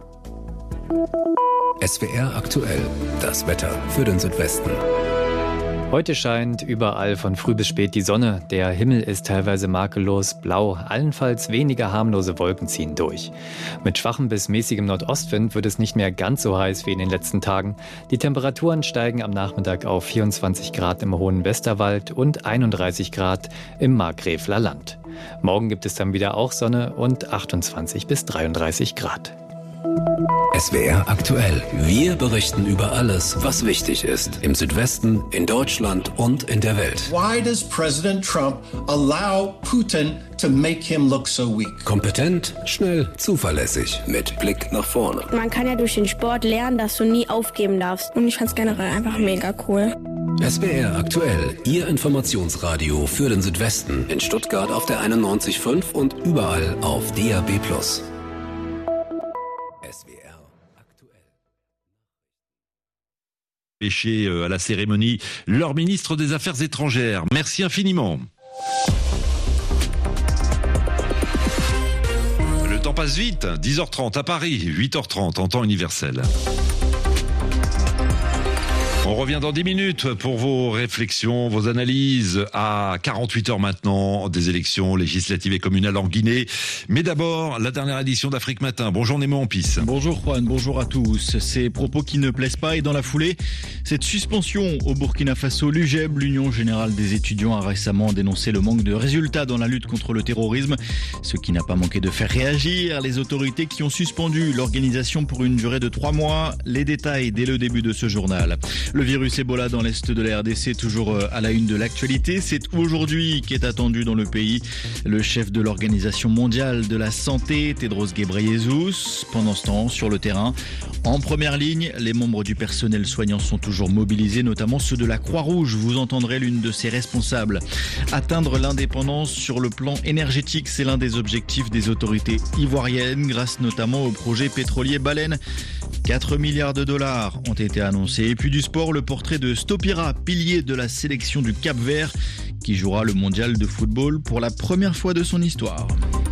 [SPEAKER 19] SWR Aktuell, das Wetter für den Südwesten.
[SPEAKER 11] Heute scheint überall von früh bis spät die Sonne. Der Himmel ist teilweise makellos blau. Allenfalls weniger harmlose Wolken ziehen durch. Mit schwachem bis mäßigem Nordostwind wird es nicht mehr ganz so heiß wie in den letzten Tagen. Die Temperaturen steigen am Nachmittag auf 24 Grad im hohen Westerwald und 31 Grad im Markgräfler Land. Morgen gibt es dann wieder auch Sonne und 28 bis 33 Grad.
[SPEAKER 19] SWR Aktuell. Wir berichten über alles, was wichtig ist. Im Südwesten, in Deutschland und in der Welt.
[SPEAKER 10] Why does President Trump allow Putin to make him look so weak?
[SPEAKER 19] Kompetent, schnell, zuverlässig, mit Blick nach vorne.
[SPEAKER 3] Man kann ja durch den Sport lernen, dass du nie aufgeben darfst. Und ich fand es generell einfach mega cool.
[SPEAKER 19] SWR Aktuell, Ihr Informationsradio für den Südwesten. In Stuttgart auf der 91.5 und überall auf DAB+.
[SPEAKER 6] À la cérémonie, leur ministre des Affaires étrangères. Merci infiniment. Le temps passe vite, 10h30 à Paris, 8h30 en temps universel. On revient dans 10 minutes pour vos réflexions, vos analyses à 48 heures maintenant des élections législatives et communales en Guinée. Mais d'abord, la dernière édition d'Afrique Matin. Bonjour Nemo Ampis.
[SPEAKER 7] Bonjour Juan, bonjour à tous. Ces propos qui ne plaisent pas et dans la foulée, cette suspension au Burkina Faso, l'UGEB, l'Union Générale des Étudiants, a récemment dénoncé le manque de résultats dans la lutte contre le terrorisme. Ce qui n'a pas manqué de faire réagir les autorités qui ont suspendu l'organisation pour une durée de 3 mois. Les détails dès le début de ce journal. Le virus Ebola dans l'est de la RDC, toujours à la une de l'actualité. C'est aujourd'hui qu'est attendu dans le pays le chef de l'Organisation mondiale de la santé, Tedros Ghebreyesus. Pendant ce temps, sur le terrain, en première ligne, les membres du personnel soignant sont toujours mobilisés, notamment ceux de la Croix-Rouge. Vous entendrez l'une de ses responsables. Atteindre l'indépendance sur le plan énergétique, c'est l'un des objectifs des autorités ivoiriennes, grâce notamment au projet pétrolier Baleine. 4 milliards de dollars ont été annoncés. Et puis du sport, le portrait de Stopira, pilier de la sélection du Cap-Vert, qui jouera le mondial de football pour la première fois de son histoire.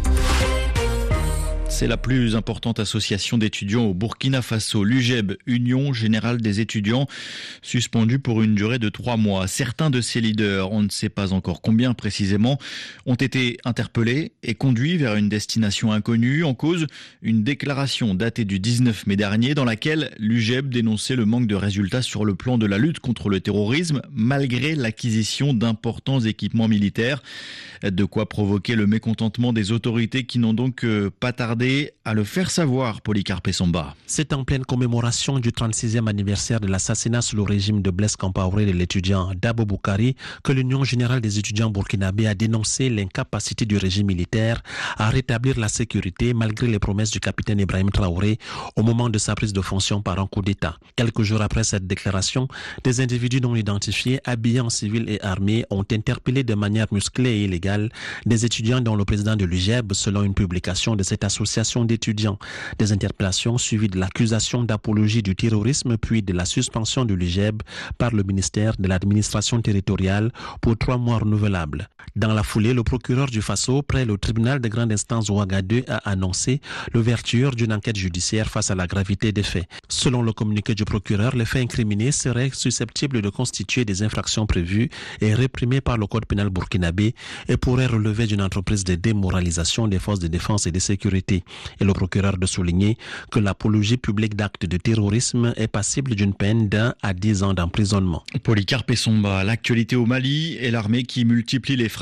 [SPEAKER 7] C'est la plus importante association d'étudiants au Burkina Faso, l'UGEB, Union Générale des Étudiants, suspendue pour une durée de 3 mois. Certains de ses leaders, on ne sait pas encore combien précisément, ont été interpellés et conduits vers une destination inconnue. En cause, une déclaration datée du 19 mai dernier dans laquelle l'UGEB dénonçait le manque de résultats sur le plan de la lutte contre le terrorisme, malgré l'acquisition d'importants équipements militaires. De quoi provoquer le mécontentement des autorités qui n'ont donc pas tardé à le faire savoir, Polycarpe Somba.
[SPEAKER 8] C'est en pleine commémoration du 36e anniversaire de l'assassinat sous le régime de Blaise Compaoré de l'étudiant Dabo Boukari que l'Union Générale des Étudiants burkinabés a dénoncé l'incapacité du régime militaire à rétablir la sécurité malgré les promesses du capitaine Ibrahim Traoré au moment de sa prise de fonction par un coup d'État. Quelques jours après cette déclaration, des individus non identifiés, habillés en civil et armés, ont interpellé de manière musclée et illégale des étudiants dont le président de l'UGEB, selon une publication de cette association d'étudiants. Des interpellations suivies de l'accusation d'apologie du terrorisme puis de la suspension de l'UGEB par le ministère de l'administration territoriale pour 3 mois renouvelables. Dans la foulée, le procureur du Faso, près le tribunal de grande instance Ouagadougou, a annoncé l'ouverture d'une enquête judiciaire face à la gravité des faits. Selon le communiqué du procureur, les faits incriminés seraient susceptibles de constituer des infractions prévues et réprimées par le code pénal burkinabé et pourraient relever d'une entreprise de démoralisation des forces de défense et de sécurité. Et le procureur de souligner que l'apologie publique d'actes de terrorisme est passible d'une peine d'1 à 10 ans d'emprisonnement.
[SPEAKER 7] Polycarpe Somba, l'actualité au Mali et l'armée qui multiplie les frappes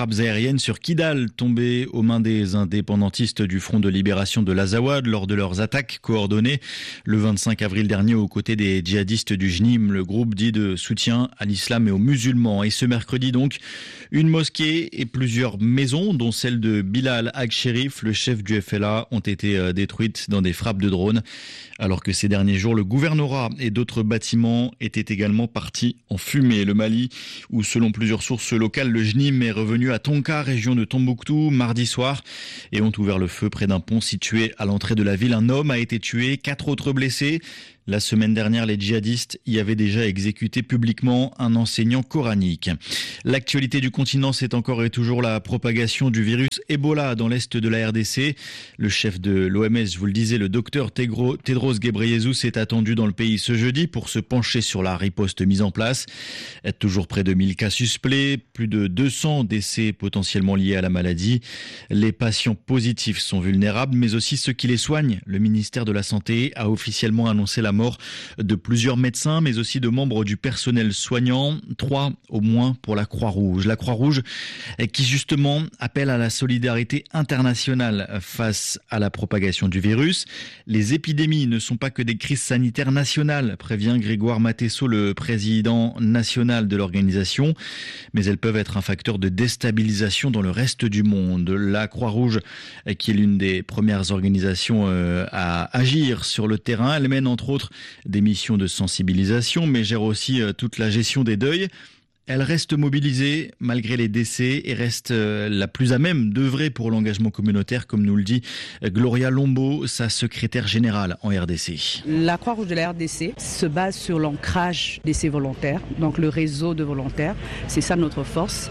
[SPEAKER 7] frappes aériennes sur Kidal, tombées aux mains des indépendantistes du Front de libération de l'Azawad lors de leurs attaques coordonnées le 25 avril dernier aux côtés des djihadistes du JNIM, le groupe dit de soutien à l'islam et aux musulmans. Et ce mercredi donc, une mosquée et plusieurs maisons, dont celle de Bilal Ag-Sherif, le chef du FLA, ont été détruites dans des frappes de drones. Alors que ces derniers jours, le gouvernorat et d'autres bâtiments étaient également partis en fumée. Le Mali, où selon plusieurs sources locales, le JNIM est revenu à Tonka, région de Tombouctou, mardi soir, et ont ouvert le feu près d'un pont situé à l'entrée de la ville. Un homme a été tué, 4 autres blessés. La semaine dernière, les djihadistes y avaient déjà exécuté publiquement un enseignant coranique. L'actualité du continent, c'est encore et toujours la propagation du virus Ebola dans l'est de la RDC. Le chef de l'OMS, je vous le disais, le docteur Tedros Ghebreyesus est attendu dans le pays ce jeudi pour se pencher sur la riposte mise en place. Toujours près de 1000 cas suspects, plus de 200 décès potentiellement liés à la maladie. Les patients positifs sont vulnérables, mais aussi ceux qui les soignent. Le ministère de la Santé a officiellement annoncé la mort de plusieurs médecins, mais aussi de membres du personnel soignant, 3 au moins pour la Croix-Rouge. La Croix-Rouge qui justement appelle à la solidarité internationale face à la propagation du virus. Les épidémies ne sont pas que des crises sanitaires nationales, prévient Grégoire Matesso, le président national de l'organisation, mais elles peuvent être un facteur de déstabilisation dans le reste du monde. La Croix-Rouge, qui est l'une des premières organisations à agir sur le terrain, elle mène entre autres des missions de sensibilisation, mais gère aussi toute la gestion des deuils. Elle reste mobilisée malgré les décès et reste la plus à même d'œuvrer pour l'engagement communautaire, comme nous le dit Gloria Lombo, sa secrétaire générale en RDC.
[SPEAKER 2] La Croix-Rouge de la RDC se base sur l'ancrage de ses volontaires, donc le réseau de volontaires. C'est ça notre force.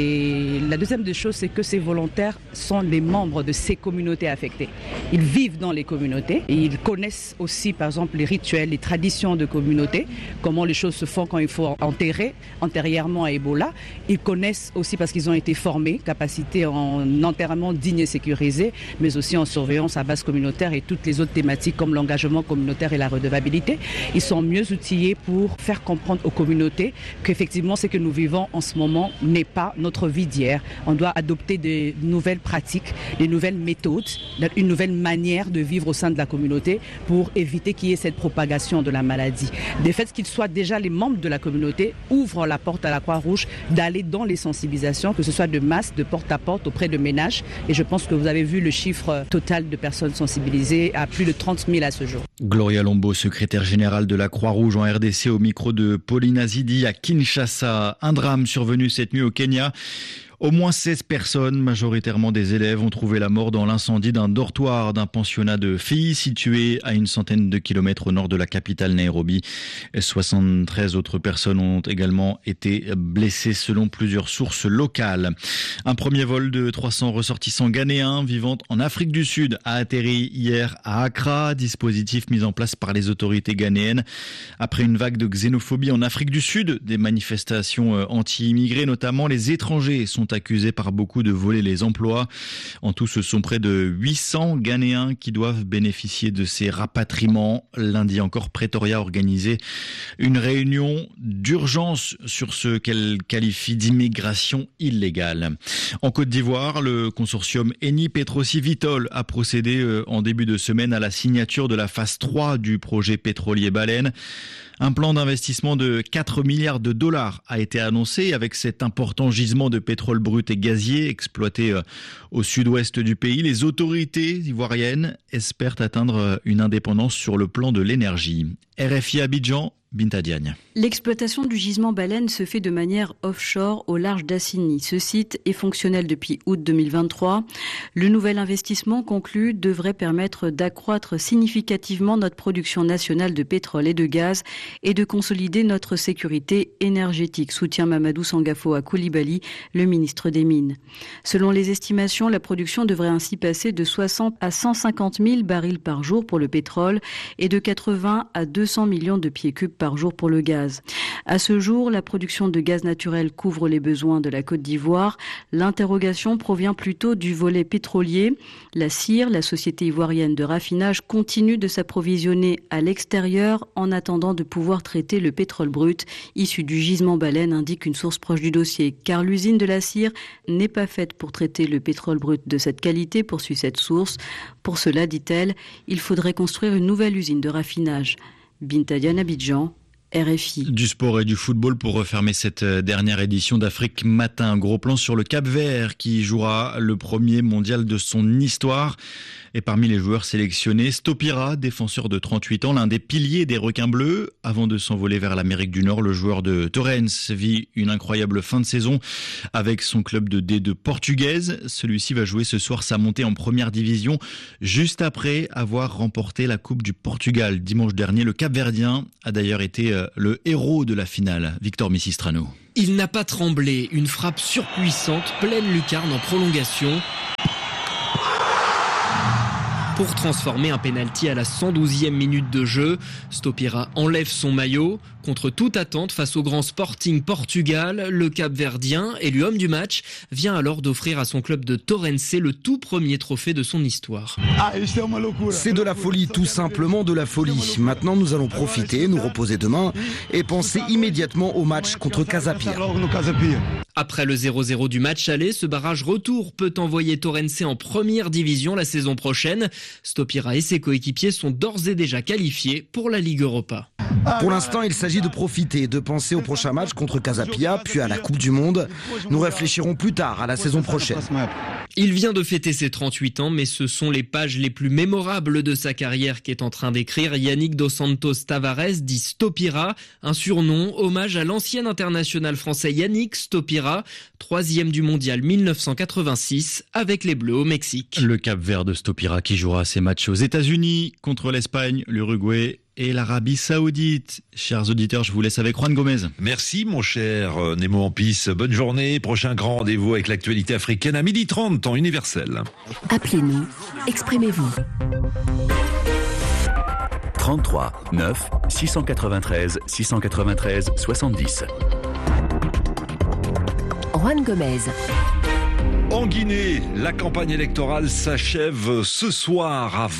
[SPEAKER 2] Et la deuxième des choses, c'est que ces volontaires sont les membres de ces communautés affectées. Ils vivent dans les communautés et ils connaissent aussi, par exemple, les rituels, les traditions de communauté, comment les choses se font quand il faut enterrer antérieurement à Ebola. Ils connaissent aussi parce qu'ils ont été formés, capacité en enterrement digne et sécurisé, mais aussi en surveillance à base communautaire et toutes les autres thématiques comme l'engagement communautaire et la redevabilité. Ils sont mieux outillés pour faire comprendre aux communautés qu'effectivement ce que nous vivons en ce moment n'est pas notre vie d'hier. On doit adopter des nouvelles pratiques, des nouvelles méthodes, une nouvelle manière de vivre au sein de la communauté pour éviter qu'il y ait cette propagation de la maladie. De fait qu'ils soient déjà les membres de la communauté ouvrent la porte à la Croix-Rouge d'aller dans les sensibilisations, que ce soit de masse, de porte à porte auprès de ménages. Et je pense que vous avez vu le chiffre total de personnes sensibilisées à plus de 30 000 à ce jour.
[SPEAKER 7] Gloria Lombo, secrétaire générale de la Croix-Rouge en RDC, au micro de Pauline Azidi à Kinshasa. Un drame survenu cette nuit au Kenya. Au moins 16 personnes, majoritairement des élèves, ont trouvé la mort dans l'incendie d'un dortoir d'un pensionnat de filles situé à une centaine de kilomètres au nord de la capitale Nairobi. 73 autres personnes ont également été blessées selon plusieurs sources locales. Un premier vol de 300 ressortissants ghanéens vivant en Afrique du Sud a atterri hier à Accra, dispositif mis en place par les autorités ghanéennes après une vague de xénophobie en Afrique du Sud. Des manifestations anti-immigrés, notamment les étrangers, sont accusés par beaucoup de voler les emplois. En tout, ce sont près de 800 Ghanéens qui doivent bénéficier de ces rapatriements. Lundi encore, Pretoria a organisé une réunion d'urgence sur ce qu'elle qualifie d'immigration illégale. En Côte d'Ivoire, le consortium Eni Petroci Vitol a procédé en début de semaine à la signature de la phase 3 du projet pétrolier Baleine. Un plan d'investissement de 4 milliards de dollars a été annoncé avec cet important gisement de pétrole brut et gazier exploité au sud-ouest du pays. Les autorités ivoiriennes espèrent atteindre une indépendance sur le plan de l'énergie. RFI Abidjan, Binta Diagne.
[SPEAKER 9] L'exploitation du gisement Baleine se fait de manière offshore au large d'Assigny. Ce site est fonctionnel depuis août 2023. Le nouvel investissement conclu devrait permettre d'accroître significativement notre production nationale de pétrole et de gaz et de consolider notre sécurité énergétique, soutient Mamadou Sangafo Coulibaly, le ministre des Mines. Selon les estimations, la production devrait ainsi passer de 60 à 150 000 barils par jour pour le pétrole et de 80 à 200 millions de pieds cubes par par jour pour le gaz. À ce jour, la production de gaz naturel couvre les besoins de la Côte d'Ivoire. L'interrogation provient plutôt du volet pétrolier. La CIR, la société ivoirienne de raffinage, continue de s'approvisionner à l'extérieur en attendant de pouvoir traiter le pétrole brut issu du gisement Baleine, indique une source proche du dossier. Car l'usine de la CIR n'est pas faite pour traiter le pétrole brut de cette qualité, poursuit cette source. Pour cela, dit-elle, il faudrait construire une nouvelle usine de raffinage. Binta Diagne, Abidjan, RFI.
[SPEAKER 7] Du sport et du football pour refermer cette dernière édition d'Afrique Matin. Un gros plan sur le Cap-Vert qui jouera le premier mondial de son histoire. Et parmi les joueurs sélectionnés, Stopira, défenseur de 38 ans, l'un des piliers des Requins Bleus. Avant de s'envoler vers l'Amérique du Nord, le joueur de Torrens vit une incroyable fin de saison avec son club de D2 portugaise. Celui-ci va jouer ce soir sa montée en première division, juste après avoir remporté la Coupe du Portugal dimanche dernier. Le Cap-Verdien a d'ailleurs été le héros de la finale. Victor Missistrano.
[SPEAKER 12] Il n'a pas tremblé, une frappe surpuissante, pleine lucarne en prolongation, pour transformer un pénalty à la 112e minute de jeu. Stopira enlève son maillot. Contre toute attente face au grand Sporting Portugal, le Cap-Verdien, élu homme du match, vient alors d'offrir à son club de Torrens le tout premier trophée de son histoire.
[SPEAKER 13] C'est de la folie, tout simplement de la folie. Maintenant, nous allons profiter, nous reposer demain et penser immédiatement au match contre Casa Pia.
[SPEAKER 12] Après le 0-0 du match aller, ce barrage retour peut envoyer Torrens en première division la saison prochaine. Stopira et ses coéquipiers sont d'ores et déjà qualifiés pour la Ligue Europa.
[SPEAKER 13] Pour l'instant, il s'agit de profiter, de penser au prochain match contre Casa Pia, puis à la Coupe du Monde. Nous réfléchirons plus tard à la saison prochaine.
[SPEAKER 12] Il vient de fêter ses 38 ans, mais ce sont les pages les plus mémorables de sa carrière qu'est en train d'écrire Yannick Dos Santos Tavares, dit Stopira, un surnom, hommage à l'ancien international français Yannick Stopira, 3e du mondial 1986 avec les Bleus au Mexique.
[SPEAKER 7] Le Cap-Vert de Stopira qui jouera ses matchs aux États-Unis contre l'Espagne, l'Uruguay et l'Arabie Saoudite. Chers auditeurs, je vous laisse avec Juan Gomez.
[SPEAKER 6] Merci mon cher Nemo Ampis. Bonne journée. Prochain grand rendez-vous avec l'actualité africaine à 12h30, temps universel.
[SPEAKER 14] Appelez-nous, exprimez-vous. 33 9 693 693 70. Juan Gomez.
[SPEAKER 6] En Guinée, la campagne électorale s'achève ce soir à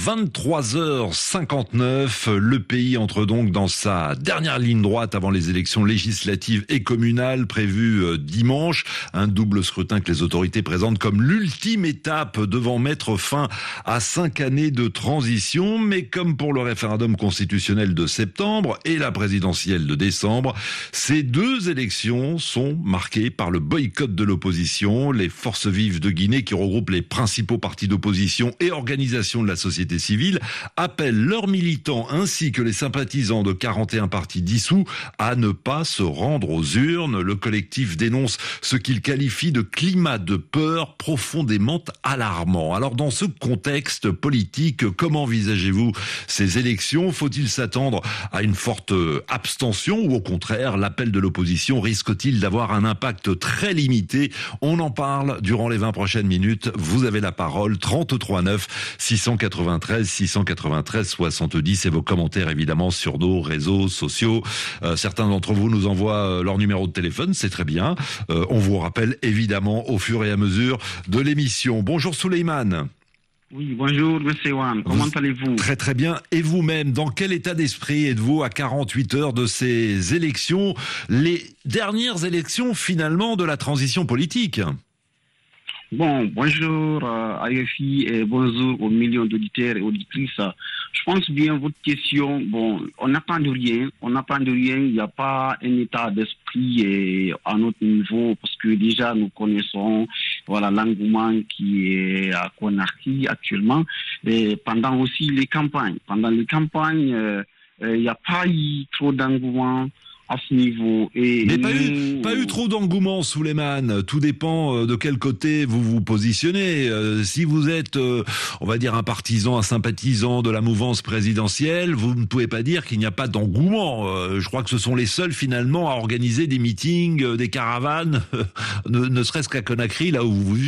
[SPEAKER 6] 23h59. Le pays entre donc dans sa dernière ligne droite avant les élections législatives et communales prévues dimanche. Un double scrutin que les autorités présentent comme l'ultime étape devant mettre fin à 5 années de transition. Mais comme pour le référendum constitutionnel de septembre et la présidentielle de décembre, ces deux élections sont marquées par le boycott de l'opposition. Les forces vives de Guinée, qui regroupe les principaux partis d'opposition et organisations de la société civile, appellent leurs militants ainsi que les sympathisants de 41 partis dissous à ne pas se rendre aux urnes. Le collectif dénonce ce qu'il qualifie de climat de peur profondément alarmant. Alors dans ce contexte politique, comment envisagez-vous ces élections ? Faut-il s'attendre à une forte abstention ou au contraire, l'appel de l'opposition risque-t-il d'avoir un impact très limité ? On en parle durant les 20 prochaines minutes. Vous avez la parole. 33 9 693 693 70 et vos commentaires évidemment sur nos réseaux sociaux. Certains d'entre vous nous envoient leur numéro de téléphone, c'est très bien. On vous rappelle évidemment au fur et à mesure de l'émission. Bonjour Souleymane.
[SPEAKER 15] Oui, bonjour Monsieur Juan, comment allez-vous ?
[SPEAKER 6] Très très bien. Et vous-même, dans quel état d'esprit êtes-vous à 48 heures de ces élections, les dernières élections finalement de la transition politique ?
[SPEAKER 15] Bon, bonjour à RFI et bonjour aux millions d'auditeurs et auditrices. Je pense bien votre question. Bon, on n'attend de rien. Il n'y a pas un état d'esprit à notre niveau parce que déjà nous connaissons l'engouement qui est à Conakry actuellement. Et pendant aussi les campagnes. Il n'y a pas eu trop d'engouement à ce niveau.
[SPEAKER 6] Mais pas eu trop d'engouement, Souleymane. Tout dépend de quel côté vous vous positionnez. Si vous êtes, on va dire, un partisan, un sympathisant de la mouvance présidentielle, vous ne pouvez pas dire qu'il n'y a pas d'engouement. Je crois que ce sont les seuls, finalement, à organiser des meetings, des caravanes, ne serait-ce qu'à Conakry, là où vous vivez.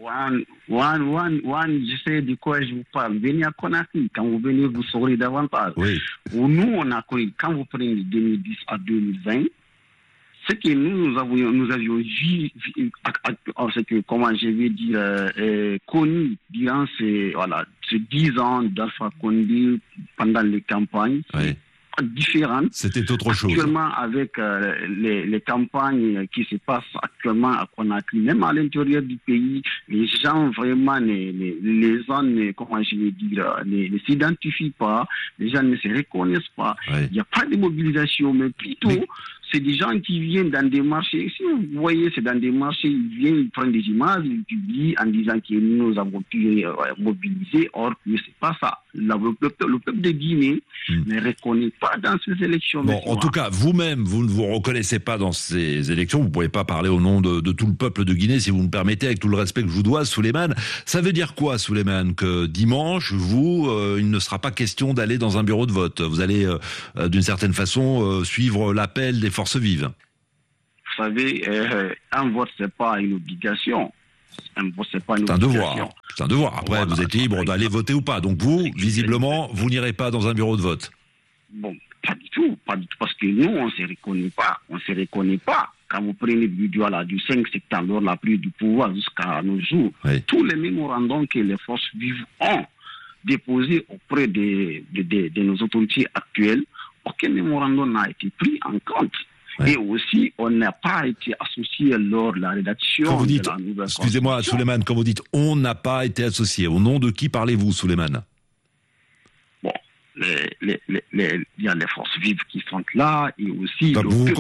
[SPEAKER 15] Je sais de quoi je vous parle. Venez à Conakry. Quand vous venez, vous saurez davantage. Oui. Nous, on a connu, quand vous prenez de 2010 à 2020, ce que nous avions vu, ce que, comment je vais dire, connu durant ces 10 ans d'Alpha Condé pendant les campagnes. Oui. Différentes.
[SPEAKER 6] C'était autre chose.
[SPEAKER 15] Actuellement, avec les campagnes qui se passent actuellement à Conakry, même à l'intérieur du pays, les gens vraiment, les zones, comment je vais dire, ne s'identifient pas, les gens ne se reconnaissent pas. Oui. Il n'y a pas de mobilisation, mais plutôt, c'est des gens qui viennent dans des marchés. Si vous voyez, c'est dans des marchés, ils viennent, ils prennent des images, ils publient en disant que nous avons pu mobiliser, or que c'est pas ça. Le peuple de Guinée ne reconnaît pas dans ces élections.
[SPEAKER 6] Bon, en tout cas, vous-même, vous ne vous reconnaissez pas dans ces élections. Vous ne pouvez pas parler au nom de tout le peuple de Guinée, si vous me permettez, avec tout le respect que je vous dois, Souleymane. Ça veut dire quoi, Souleymane? Que dimanche, il ne sera pas question d'aller dans un bureau de vote. Vous allez, d'une certaine façon, suivre l'appel des forces vives.
[SPEAKER 15] Vous savez, un vote, c'est pas une obligation.
[SPEAKER 6] C'est un devoir. C'est un devoir. Après, voilà, vous êtes libre d'aller voter ou pas. Donc vous, visiblement, vous n'irez pas dans un bureau de vote.
[SPEAKER 15] Bon, pas du tout, parce que nous, on ne se reconnaît pas. Quand vous prenez du 5 septembre, la prise du pouvoir jusqu'à nos jours, oui. Tous les mémorandums que les forces vives ont déposés auprès de nos autorités actuelles, aucun mémorandum n'a été pris en compte. Ouais. Et aussi, on n'a pas été associé lors de la rédaction
[SPEAKER 6] vous dites,
[SPEAKER 15] de la nouvelle
[SPEAKER 6] excusez-moi, Souleymane, quand vous dites « on n'a pas été associé », au nom de qui parlez-vous, Souleymane?
[SPEAKER 15] Bon, il y a les forces vives qui sont là, et aussi...
[SPEAKER 6] Donc vous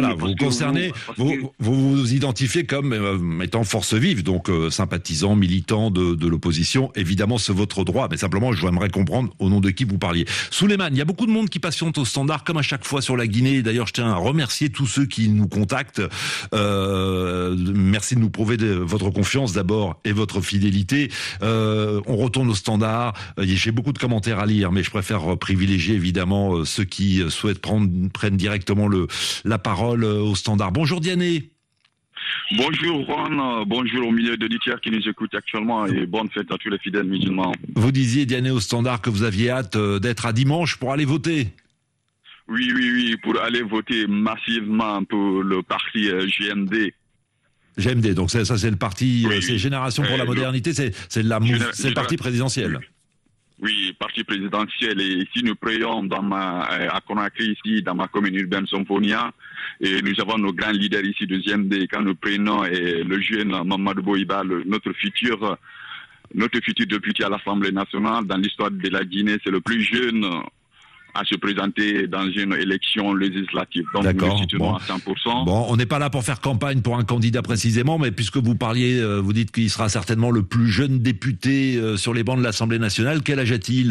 [SPEAKER 6] vous identifiez comme étant force vive, donc sympathisant, militant de l'opposition. Évidemment, c'est votre droit, mais simplement, j'aimerais comprendre au nom de qui vous parliez. Souleymane, il y a beaucoup de monde qui patiente au standard, comme à chaque fois sur la Guinée. D'ailleurs, je tiens à remercier tous ceux qui nous contactent. Merci de nous prouver votre confiance d'abord et votre fidélité. On retourne au standard. J'ai beaucoup de commentaires à lire, mais je préfère privilégier évidemment ceux qui souhaitent prennent directement la parole au standard. Bonjour Diané.
[SPEAKER 16] Bonjour Juan, bonjour aux milliers d'auditeurs qui nous écoutent actuellement et bonne fête à tous les fidèles musulmans.
[SPEAKER 6] Vous disiez Diané au standard que vous aviez hâte d'être à dimanche pour aller voter.
[SPEAKER 16] Oui, pour aller voter massivement pour le parti GMD.
[SPEAKER 6] GMD, donc ça c'est le parti, c'est Génération pour la modernité, c'est le parti présidentiel.
[SPEAKER 16] Oui, parti présidentiel. Et ici, nous prions à Conakry, ici, dans ma commune urbaine Symphonia. Et nous avons nos grands leaders ici de GMD. Quand nous prenons le jeune Mamadou Boïba, notre futur député à l'Assemblée nationale, dans l'histoire de la Guinée, c'est le plus jeune à se présenter dans une élection législative. Donc nous situons à 100%.
[SPEAKER 6] Bon, on n'est pas là pour faire campagne pour un candidat précisément, mais puisque vous vous dites qu'il sera certainement le plus jeune député sur les bancs de l'Assemblée nationale, quel âge a-t-il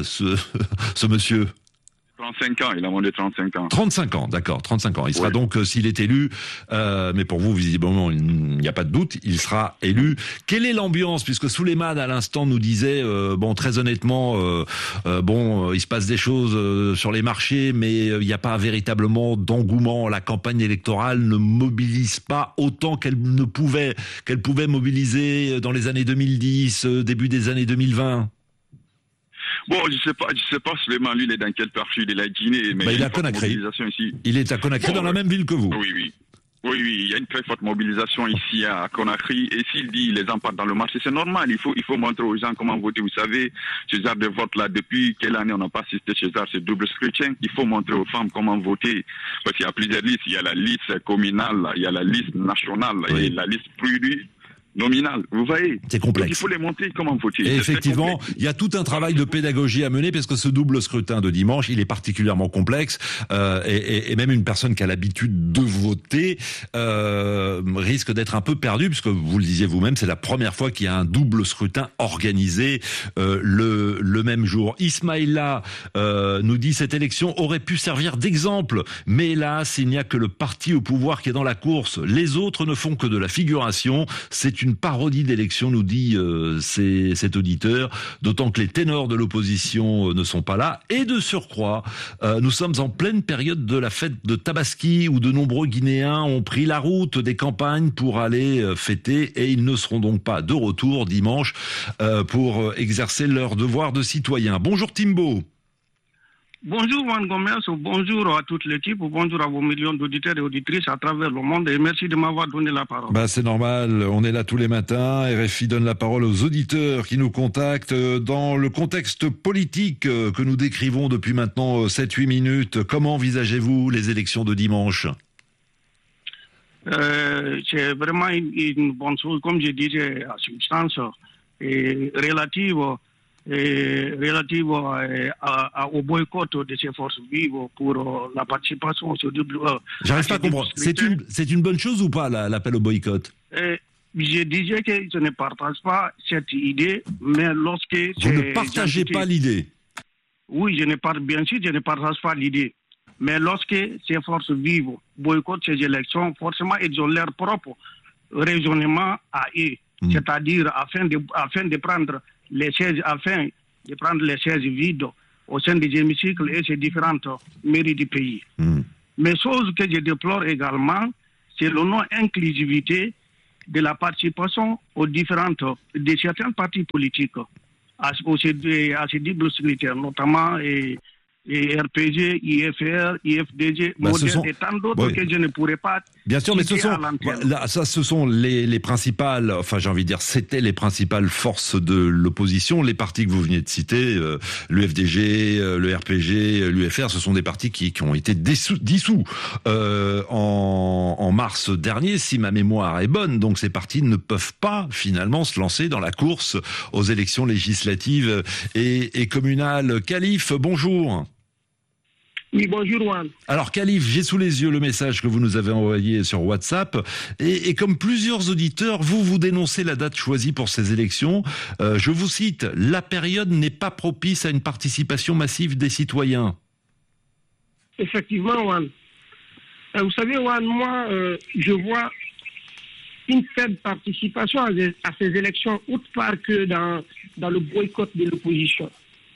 [SPEAKER 6] ce monsieur ?
[SPEAKER 16] 35 ans, il a moins de 35 ans.
[SPEAKER 6] 35 ans, d'accord, 35 ans. Il sera donc, s'il est élu, mais pour vous, visiblement, il n'y a pas de doute, il sera élu. Quelle est l'ambiance? Puisque Souleymane, à l'instant, nous disait, très honnêtement, il se passe des choses sur les marchés, mais il n'y a pas véritablement d'engouement. La campagne électorale ne mobilise pas autant qu'elle pouvait mobiliser dans les années 2010, début des années 2020.
[SPEAKER 16] Bon, je sais pas, Souleymane, lui, il est dans quelle partie de la Guinée, mais
[SPEAKER 6] il est à Conakry. Il est à Conakry, dans la même ville que vous.
[SPEAKER 16] Oui, il y a une très forte mobilisation ici à Conakry, et s'il dit les gens partent dans le marché, c'est normal, il faut montrer aux gens comment voter. Vous savez, ce genre de vote-là, depuis quelle année on n'a pas assisté chez ce double scrutin? Il faut montrer aux femmes comment voter, parce qu'il y a plusieurs listes, il y a la liste communale, il y a la liste nationale, et la liste nominal, vous voyez.
[SPEAKER 6] C'est complexe.
[SPEAKER 16] Donc, il faut les montrer comment voter.
[SPEAKER 6] Et effectivement, il y a tout un travail de pédagogie à mener parce que ce double scrutin de dimanche, il est particulièrement complexe et même une personne qui a l'habitude de voter risque d'être un peu perdue puisque vous le disiez vous-même, c'est la première fois qu'il y a un double scrutin organisé le même jour. Ismaïla nous dit cette élection aurait pu servir d'exemple, mais hélas, il n'y a que le parti au pouvoir qui est dans la course. Les autres ne font que de la figuration. C'est une parodie d'élection, nous dit cet auditeur, d'autant que les ténors de l'opposition ne sont pas là. Et de surcroît, nous sommes en pleine période de la fête de Tabaski, où de nombreux Guinéens ont pris la route des campagnes pour aller fêter, et ils ne seront donc pas de retour dimanche pour exercer leur devoir de citoyen. Bonjour Timbo.
[SPEAKER 17] Bonjour Juan Gomez, bonjour à toute l'équipe, bonjour à vos millions d'auditeurs et auditrices à travers le monde et merci de m'avoir donné la parole.
[SPEAKER 6] C'est normal, on est là tous les matins, RFI donne la parole aux auditeurs qui nous contactent dans le contexte politique que nous décrivons depuis maintenant 7-8 minutes. Comment envisagez-vous les élections de dimanche ?
[SPEAKER 17] C'est vraiment une bonne chose, comme je disais, à substance relative au boycott de ces forces vives pour la participation au WE.
[SPEAKER 6] J'arrive pas à comprendre. C'est une bonne chose ou pas l'appel au boycott?
[SPEAKER 17] Je disais que je ne partage pas cette idée, mais lorsque...
[SPEAKER 6] Vous ne partagez pas l'idée?
[SPEAKER 17] Oui, bien sûr, je ne partage pas l'idée. Mais lorsque ces forces vives boycottent ces élections, forcément, ils ont leur propre raisonnement à eux. C'est-à-dire, afin de prendre les sièges vides au sein des hémicycles et ces différentes mairies du pays. Mais chose que je déplore également, c'est le non-inclusivité de la participation de certains partis politiques à ces doubles critères, notamment RPG, IFR, IFDG, Modèle et tant d'autres que je ne pourrais pas.
[SPEAKER 6] Bien sûr, mais ce sont les principales, enfin j'ai envie de dire, c'était les principales forces de l'opposition. Les partis que vous venez de citer, l'UFDG, le RPG, l'UFR, ce sont des partis qui ont été dissous en mars dernier, si ma mémoire est bonne. Donc ces partis ne peuvent pas finalement se lancer dans la course aux élections législatives et communales. Khalif, bonjour.
[SPEAKER 17] Oui, bonjour Juan.
[SPEAKER 6] Alors Khalif, j'ai sous les yeux le message que vous nous avez envoyé sur WhatsApp et comme plusieurs auditeurs, vous dénoncez la date choisie pour ces élections. Je vous cite, la période n'est pas propice à une participation massive des citoyens.
[SPEAKER 17] Effectivement, Juan. Vous savez, Juan, moi, je vois une faible participation à ces élections, autre part que dans le boycott de l'opposition.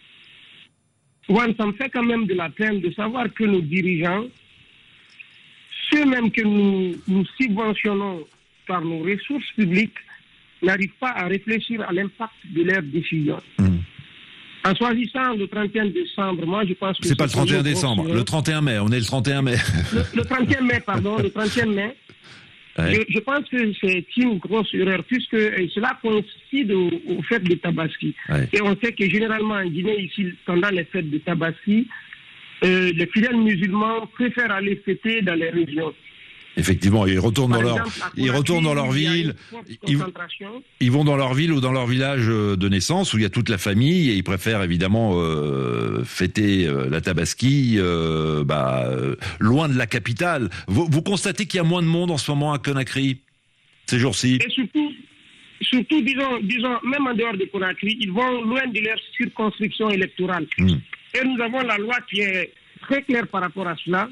[SPEAKER 17] Juan, ça me fait quand même de la peine de savoir que nos dirigeants, ceux-mêmes que nous subventionnons par nos ressources publiques, n'arrivent pas à réfléchir à l'impact de leurs décisions. En choisissant le 31 décembre, moi je pense que...
[SPEAKER 6] C'est pas le 31 décembre, le 31 mai, on est le 31 mai.
[SPEAKER 17] Le 31 mai, pardon, le 31 mai. Ouais. Je pense que c'est une grosse erreur, puisque cela coïncide au fait de Tabaski. Ouais. Et on sait que généralement en Guinée, ici, pendant les fêtes de Tabaski, les fidèles musulmans préfèrent aller fêter dans les régions.
[SPEAKER 6] Effectivement, ils retournent dans leur ville, ils vont dans leur ville ou dans leur village de naissance où il y a toute la famille et ils préfèrent évidemment fêter la Tabaski loin de la capitale. Vous constatez qu'il y a moins de monde en ce moment à Conakry ces jours-ci?
[SPEAKER 17] Et surtout disons, même en dehors de Conakry, ils vont loin de leur circonscription électorale. Et nous avons la loi qui est très claire par rapport à cela,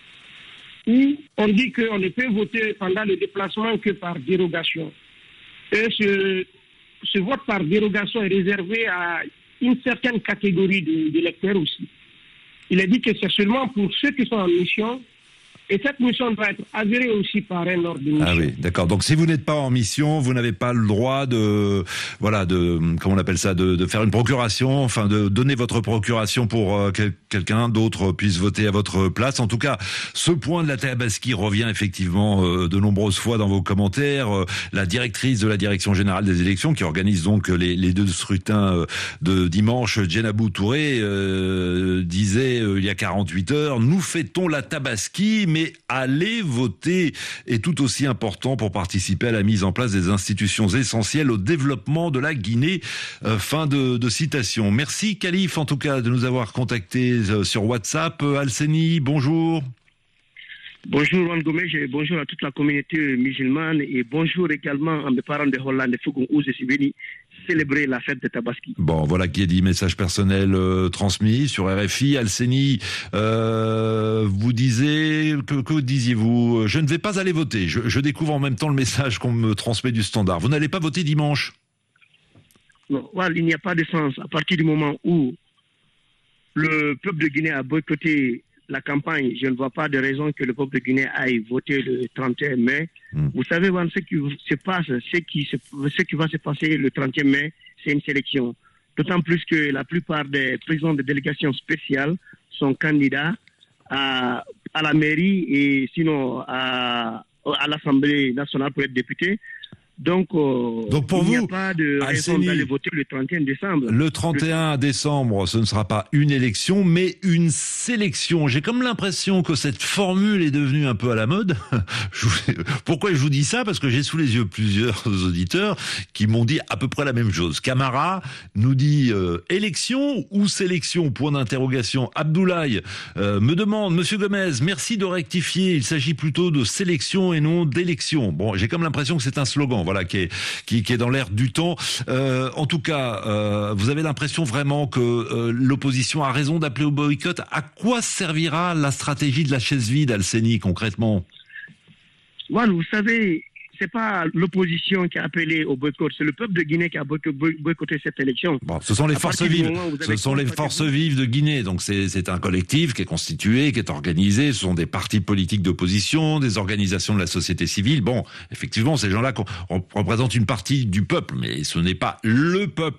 [SPEAKER 17] où on dit qu'on ne peut voter pendant le déplacement que par dérogation. Et ce vote par dérogation est réservé à une certaine catégorie d'électeurs aussi. Il est dit que c'est seulement pour ceux qui sont en mission, et cette mission doit être avérée aussi par un ordre de mission.
[SPEAKER 6] Ah oui, d'accord. Donc si vous n'êtes pas en mission, vous n'avez pas le droit de comment on appelle ça, de faire une procuration, enfin de donner votre procuration pour quelqu'un d'autre puisse voter à votre place. En tout cas, ce point de la Tabaski revient effectivement de nombreuses fois dans vos commentaires. La directrice de la Direction Générale des Élections, qui organise donc les deux scrutins de dimanche, Djenabou Touré, disait il y a 48 heures, nous fêtons la Tabaski, mais aller voter est tout aussi important pour participer à la mise en place des institutions essentielles au développement de la Guinée. Fin de citation. Merci Khalif en tout cas de nous avoir contactés sur WhatsApp. Alseni, bonjour.
[SPEAKER 17] Bonjour Juan Gomez et bonjour à toute la communauté musulmane et bonjour également à mes parents de Hollande, Fougon, où je suis venu célébrer la fête de Tabaski.
[SPEAKER 6] Bon, voilà qui est dit, message personnel transmis sur RFI. Alseni, vous disiez, que disiez-vous? Je ne vais pas aller voter. Je découvre en même temps le message qu'on me transmet du Standard. Vous n'allez pas voter dimanche?
[SPEAKER 17] Non, voilà, il n'y a pas de sens. À partir du moment où le peuple de Guinée a boycotté la campagne, je ne vois pas de raison que le peuple de Guinée aille voter le 31 mai. Vous savez, ce qui se passe, ce qui va se passer le 31 mai, c'est une sélection. D'autant plus que la plupart des présidents de délégations spéciales sont candidats à la mairie et sinon à l'Assemblée nationale pour être députés. Donc pour il n'y a pas de raison d'aller voter le 31 décembre.
[SPEAKER 6] Le 31 décembre, ce ne sera pas une élection, mais une sélection. J'ai comme l'impression que cette formule est devenue un peu à la mode. Pourquoi je vous dis ça? Parce que j'ai sous les yeux plusieurs auditeurs qui m'ont dit à peu près la même chose. Camara nous dit élection ou sélection? Point d'interrogation. Abdoulaye me demande, Monsieur Gomez, merci de rectifier. Il s'agit plutôt de sélection et non d'élection. Bon, j'ai comme l'impression que c'est un slogan. Voilà, qui est dans l'air du temps. En tout cas, vous avez l'impression vraiment que l'opposition a raison d'appeler au boycott. À quoi servira la stratégie de la chaise vide, Alseni, concrètement?
[SPEAKER 17] Voilà, vous savez, c'est pas l'opposition qui a appelé au boycott, c'est le peuple de Guinée qui a boycotté cette élection.
[SPEAKER 6] Bon, ce sont les forces vives. Ce sont les forces vives de Guinée. Donc c'est un collectif qui est constitué, qui est organisé. Ce sont des partis politiques d'opposition, des organisations de la société civile. Bon, effectivement, ces gens-là représentent une partie du peuple, mais ce n'est pas le peuple